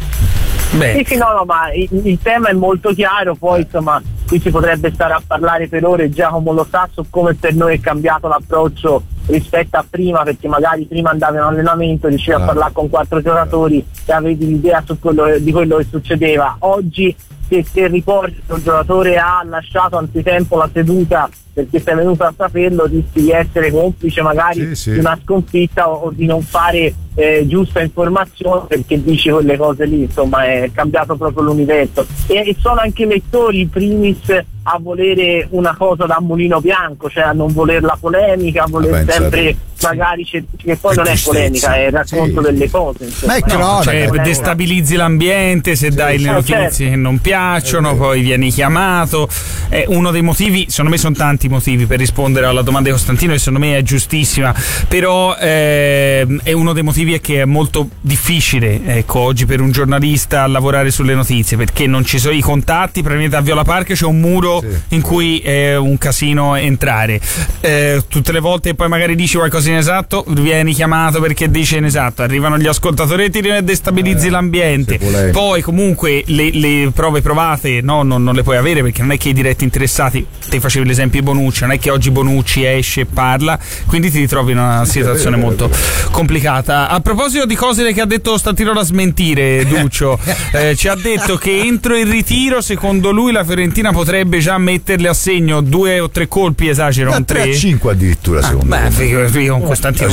Sì, no, ma il tema è molto chiaro, poi insomma qui si potrebbe stare a parlare per ore, Giacomo lo sa, su come per noi è cambiato l'approccio rispetto a prima, perché magari prima andavi in allenamento, riuscivi a parlare con 4 giocatori e avevi l'idea di quello che succedeva. Oggi se riporti che un giocatore ha lasciato anzitempo la seduta perché sei venuto a saperlo, rischi di essere complice magari di una sconfitta o di non fare giusta informazione perché dici quelle cose lì, insomma è cambiato proprio l'universo e sono anche i lettori in primis a volere una cosa da mulino bianco, cioè a non voler la polemica, a voler sempre magari che poi non è polemica, è il racconto delle cose, insomma. Ma cioè, destabilizzi l'ambiente se dai le notizie che non piacciono, poi vieni chiamato. È uno dei motivi, secondo me sono tanti motivi per rispondere alla domanda di Costantino e secondo me è giustissima, però è uno dei motivi è che è molto difficile, ecco, oggi per un giornalista lavorare sulle notizie, perché non ci sono i contatti, praticamente a Viola Park c'è un muro in cui è un casino entrare, tutte le volte poi magari dici qualcosa inesatto, vieni chiamato perché dice inesatto, arrivano gli ascoltatori e ti destabilizzi l'ambiente, poi comunque le prove provate non le puoi avere, perché non è che i diretti interessati, te facevi l'esempio di Bonucci, non è che oggi Bonucci esce e parla, quindi ti ritrovi in una situazione molto complicata. A proposito di cose che ha detto Costantino da smentire, Duccio ci ha detto che entro il ritiro secondo lui la Fiorentina potrebbe già metterle a segno 2 o 3 colpi, esagero, un 3 a 5 addirittura secondo me. Con Costantino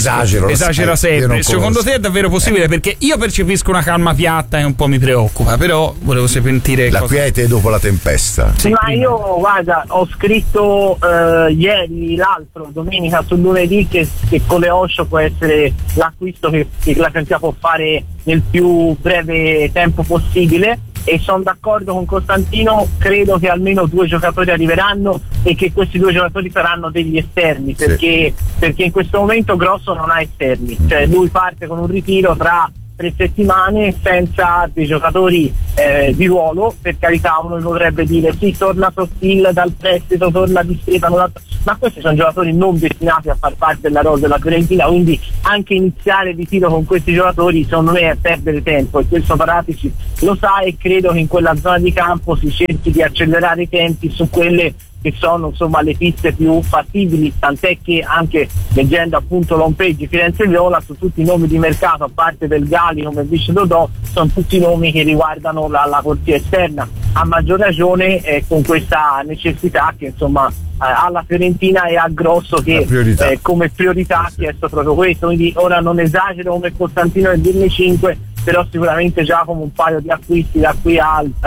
esagera sempre. Secondo te è davvero possibile? Perché io percepisco una calma piatta e un po' mi preoccupa, però volevo sentire la quiete dopo la tempesta. Sì, ma io guarda, ho scritto ieri, domenica sul lunedì che con le Osho può essere l'acquisto che la Fiorentina può fare nel più breve tempo possibile, e sono d'accordo con Costantino, credo che almeno 2 giocatori arriveranno e che questi 2 giocatori saranno degli esterni, perché in questo momento Grosso non ha esterni, cioè lui parte con un ritiro tra 3 settimane senza dei giocatori di ruolo. Per carità, uno potrebbe dire sì, torna Sottil dal prestito, torna Di Stefano, ma questi sono giocatori non destinati a far parte della rosa della Fiorentina, quindi anche iniziare il ritiro con questi giocatori secondo me è perdere tempo, e questo Paratici lo sa, e credo che in quella zona di campo si cerchi di accelerare i tempi su quelle che sono insomma le piste più fattibili, tant'è che anche leggendo appunto l'home page Firenze Viola, su tutti i nomi di mercato a parte del Gali come vice Dodò sono tutti nomi che riguardano la corsia esterna, a maggior ragione con questa necessità che insomma alla Fiorentina e a Grosso che come priorità ha chiesto proprio questo, quindi ora non esagero come Costantino nel dirne 5, però sicuramente già come un paio di acquisti da qui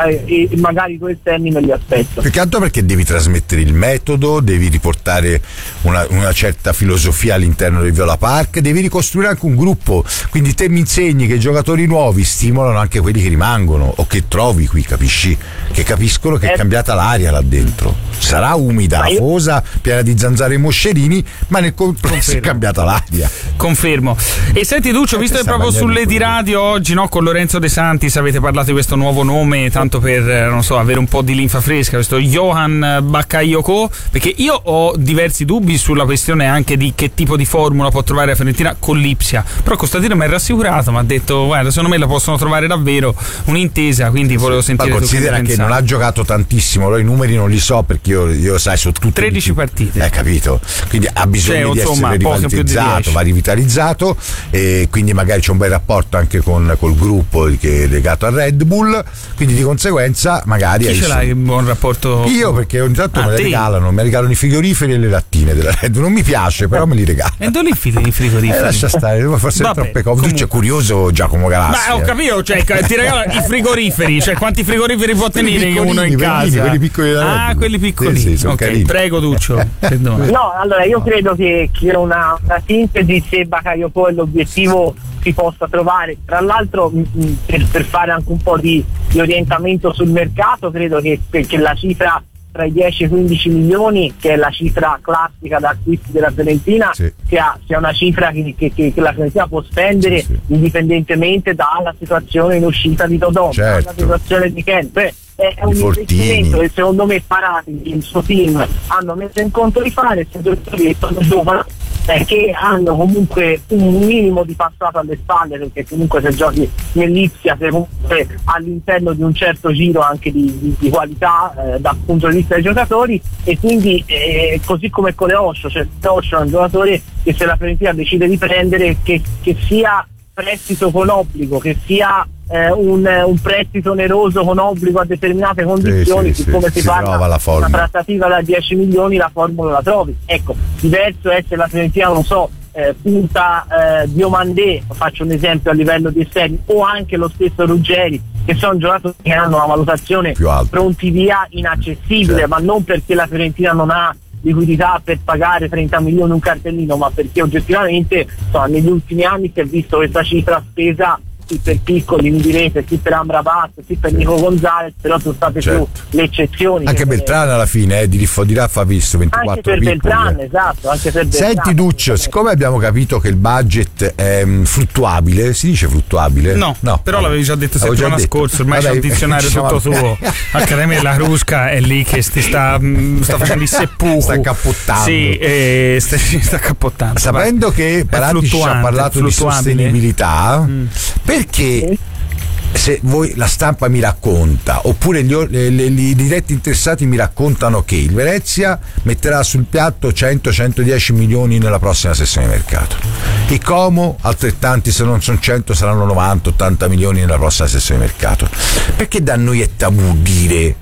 e magari 2 esterni me li aspetto. Più che altro perché devi trasmettere il metodo, devi riportare una certa filosofia all'interno del Viola Park, devi ricostruire anche un gruppo, quindi te mi insegni che i giocatori nuovi stimolano anche quelli che rimangono o che trovi qui, capisci? Che capiscono che è cambiata l'aria là dentro, sarà umida, afosa, piena di zanzare e moscerini, ma nel complesso è cambiata l'aria. Confermo. E senti Duccio, visto che proprio sulle di radio oggi, no, con Lorenzo De Santis avete parlato di questo nuovo nome, tanto per non so, avere un po' di linfa fresca, questo Johan Bakayoko, perché io ho diversi dubbi sulla questione anche di che tipo di formula può trovare la Fiorentina con l'Ipsia, però Costantino mi ha rassicurato, mi ha detto guarda, secondo me la possono trovare davvero un'intesa, quindi volevo sentire. Ma considera che non ha giocato tantissimo, allora i numeri non li so perché io sai, sono tutti 13 partite. Capito? Quindi ha bisogno di essere rivitalizzato, va rivitalizzato, e quindi magari c'è un bel rapporto anche col gruppo che è legato a Red Bull, quindi di conseguenza magari chi ce l'hai un buon rapporto? Io, perché ogni tanto mi regalano i frigoriferi e le lattine della Red Bull, non mi piace, però me li regalano. E dove li fidi i frigoriferi? Lascia stare, forse è troppe cose. Tu c'è curioso Giacomo Galassi. Ma ho capito, cioè ti regalano i frigoriferi, cioè quanti frigoriferi può tenere uno in casa? Quelli piccoli da Red Bull. Quelli piccolini. Sì, ok, prego Duccio. No, allora io credo che una sintesi, se Bakayoko è l'obiettivo, si possa trovare. Tra l'altro per fare anche un po' di orientamento sul mercato, credo che la cifra tra i 10 e i 15 milioni, che è la cifra classica da acquisti della Fiorentina, sia una cifra che la Fiorentina può spendere indipendentemente dalla situazione in uscita di Dodò, dalla situazione di Ken. È un investimento che secondo me Paratici, il suo team hanno messo in conto di fare, se sono giovani che hanno comunque un minimo di passato alle spalle, perché comunque se giochi nell'Ipsia sei comunque all'interno di un certo giro anche di qualità dal punto di vista dei giocatori, e quindi così come con le Osho, cioè Osho è un giocatore che se la Fiorentina decide di prendere, che sia prestito con obbligo, che sia un prestito oneroso con obbligo a determinate condizioni, siccome si parla una trattativa da 10 milioni, la formula la trovi. Ecco, diverso è se la Fiorentina, non so, punta Diomandé, faccio un esempio a livello di esterni, o anche lo stesso Ruggeri, che sono giocatori che hanno una valutazione pronti via inaccessibile, ma non perché la Fiorentina non ha liquidità per pagare 30 milioni un cartellino, ma perché oggettivamente negli ultimi anni si è visto questa cifra spesa sì per piccoli, mi direte, sì per Amrabat, sì per Nico Gonzalez, però sono state più le eccezioni. Anche Beltrán alla fine di Raffa ha visto 24 anche per piccoli. Beltrán, esatto, anche per Beltrán. Senti Duccio, siccome abbiamo capito che il budget è fluttuabile, si dice fluttuabile? No, però l'avevi già detto settimana scorsa, ormai c'è un dizionario tutto tuo. Accademia della Rusca è lì che sta facendo il seppuku. Sta cappottando. Sì, sta cappottando. Sapendo che Paratici ha parlato di sostenibilità, perché se voi, la stampa mi racconta, oppure i diretti interessati mi raccontano che il Venezia metterà sul piatto 100-110 milioni nella prossima sessione di mercato, i Como altrettanti, se non sono 100 saranno 90-80 milioni nella prossima sessione di mercato. Perché da noi è tabù dire?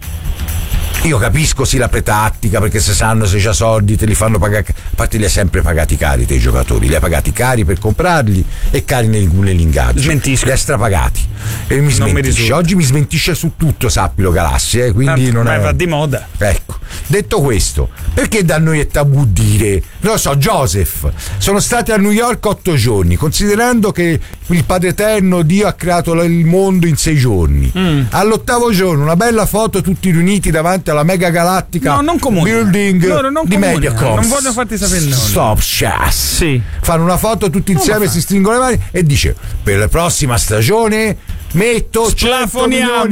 Io capisco sì la pretattica, perché se sanno se c'ha soldi te li fanno pagare, a parte li hai sempre pagati cari te i giocatori, li hai pagati cari per comprarli e cari nell'ingaggio, smentisco, li hai strapagati e mi smentisce, oggi mi smentisce su tutto, sappilo Galassi, quindi non è, va di moda. Ecco, detto questo, perché da noi è tabù dire, non lo so, Joseph, sono stati a New York 8 giorni, considerando che il Padre Eterno, Dio ha creato il mondo in 6 giorni, all'8º giorno una bella foto tutti riuniti davanti alla mega galattica building di Mediacom. Non voglio farti sapere nulla. Stop chess. Sì. Fanno una foto tutti insieme, si stringono le mani e dice: per la prossima stagione metto 100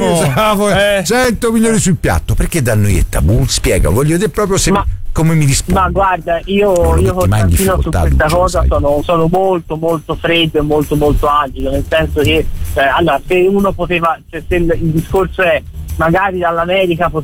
milioni sul piatto. Perché da noi è tabù? Spiega, voglio vedere proprio se come mi rispondi. Ma guarda, io Costantino su questa cosa sono molto molto freddo e molto molto agile, nel senso che allora, se uno poteva, se il discorso è magari dall'America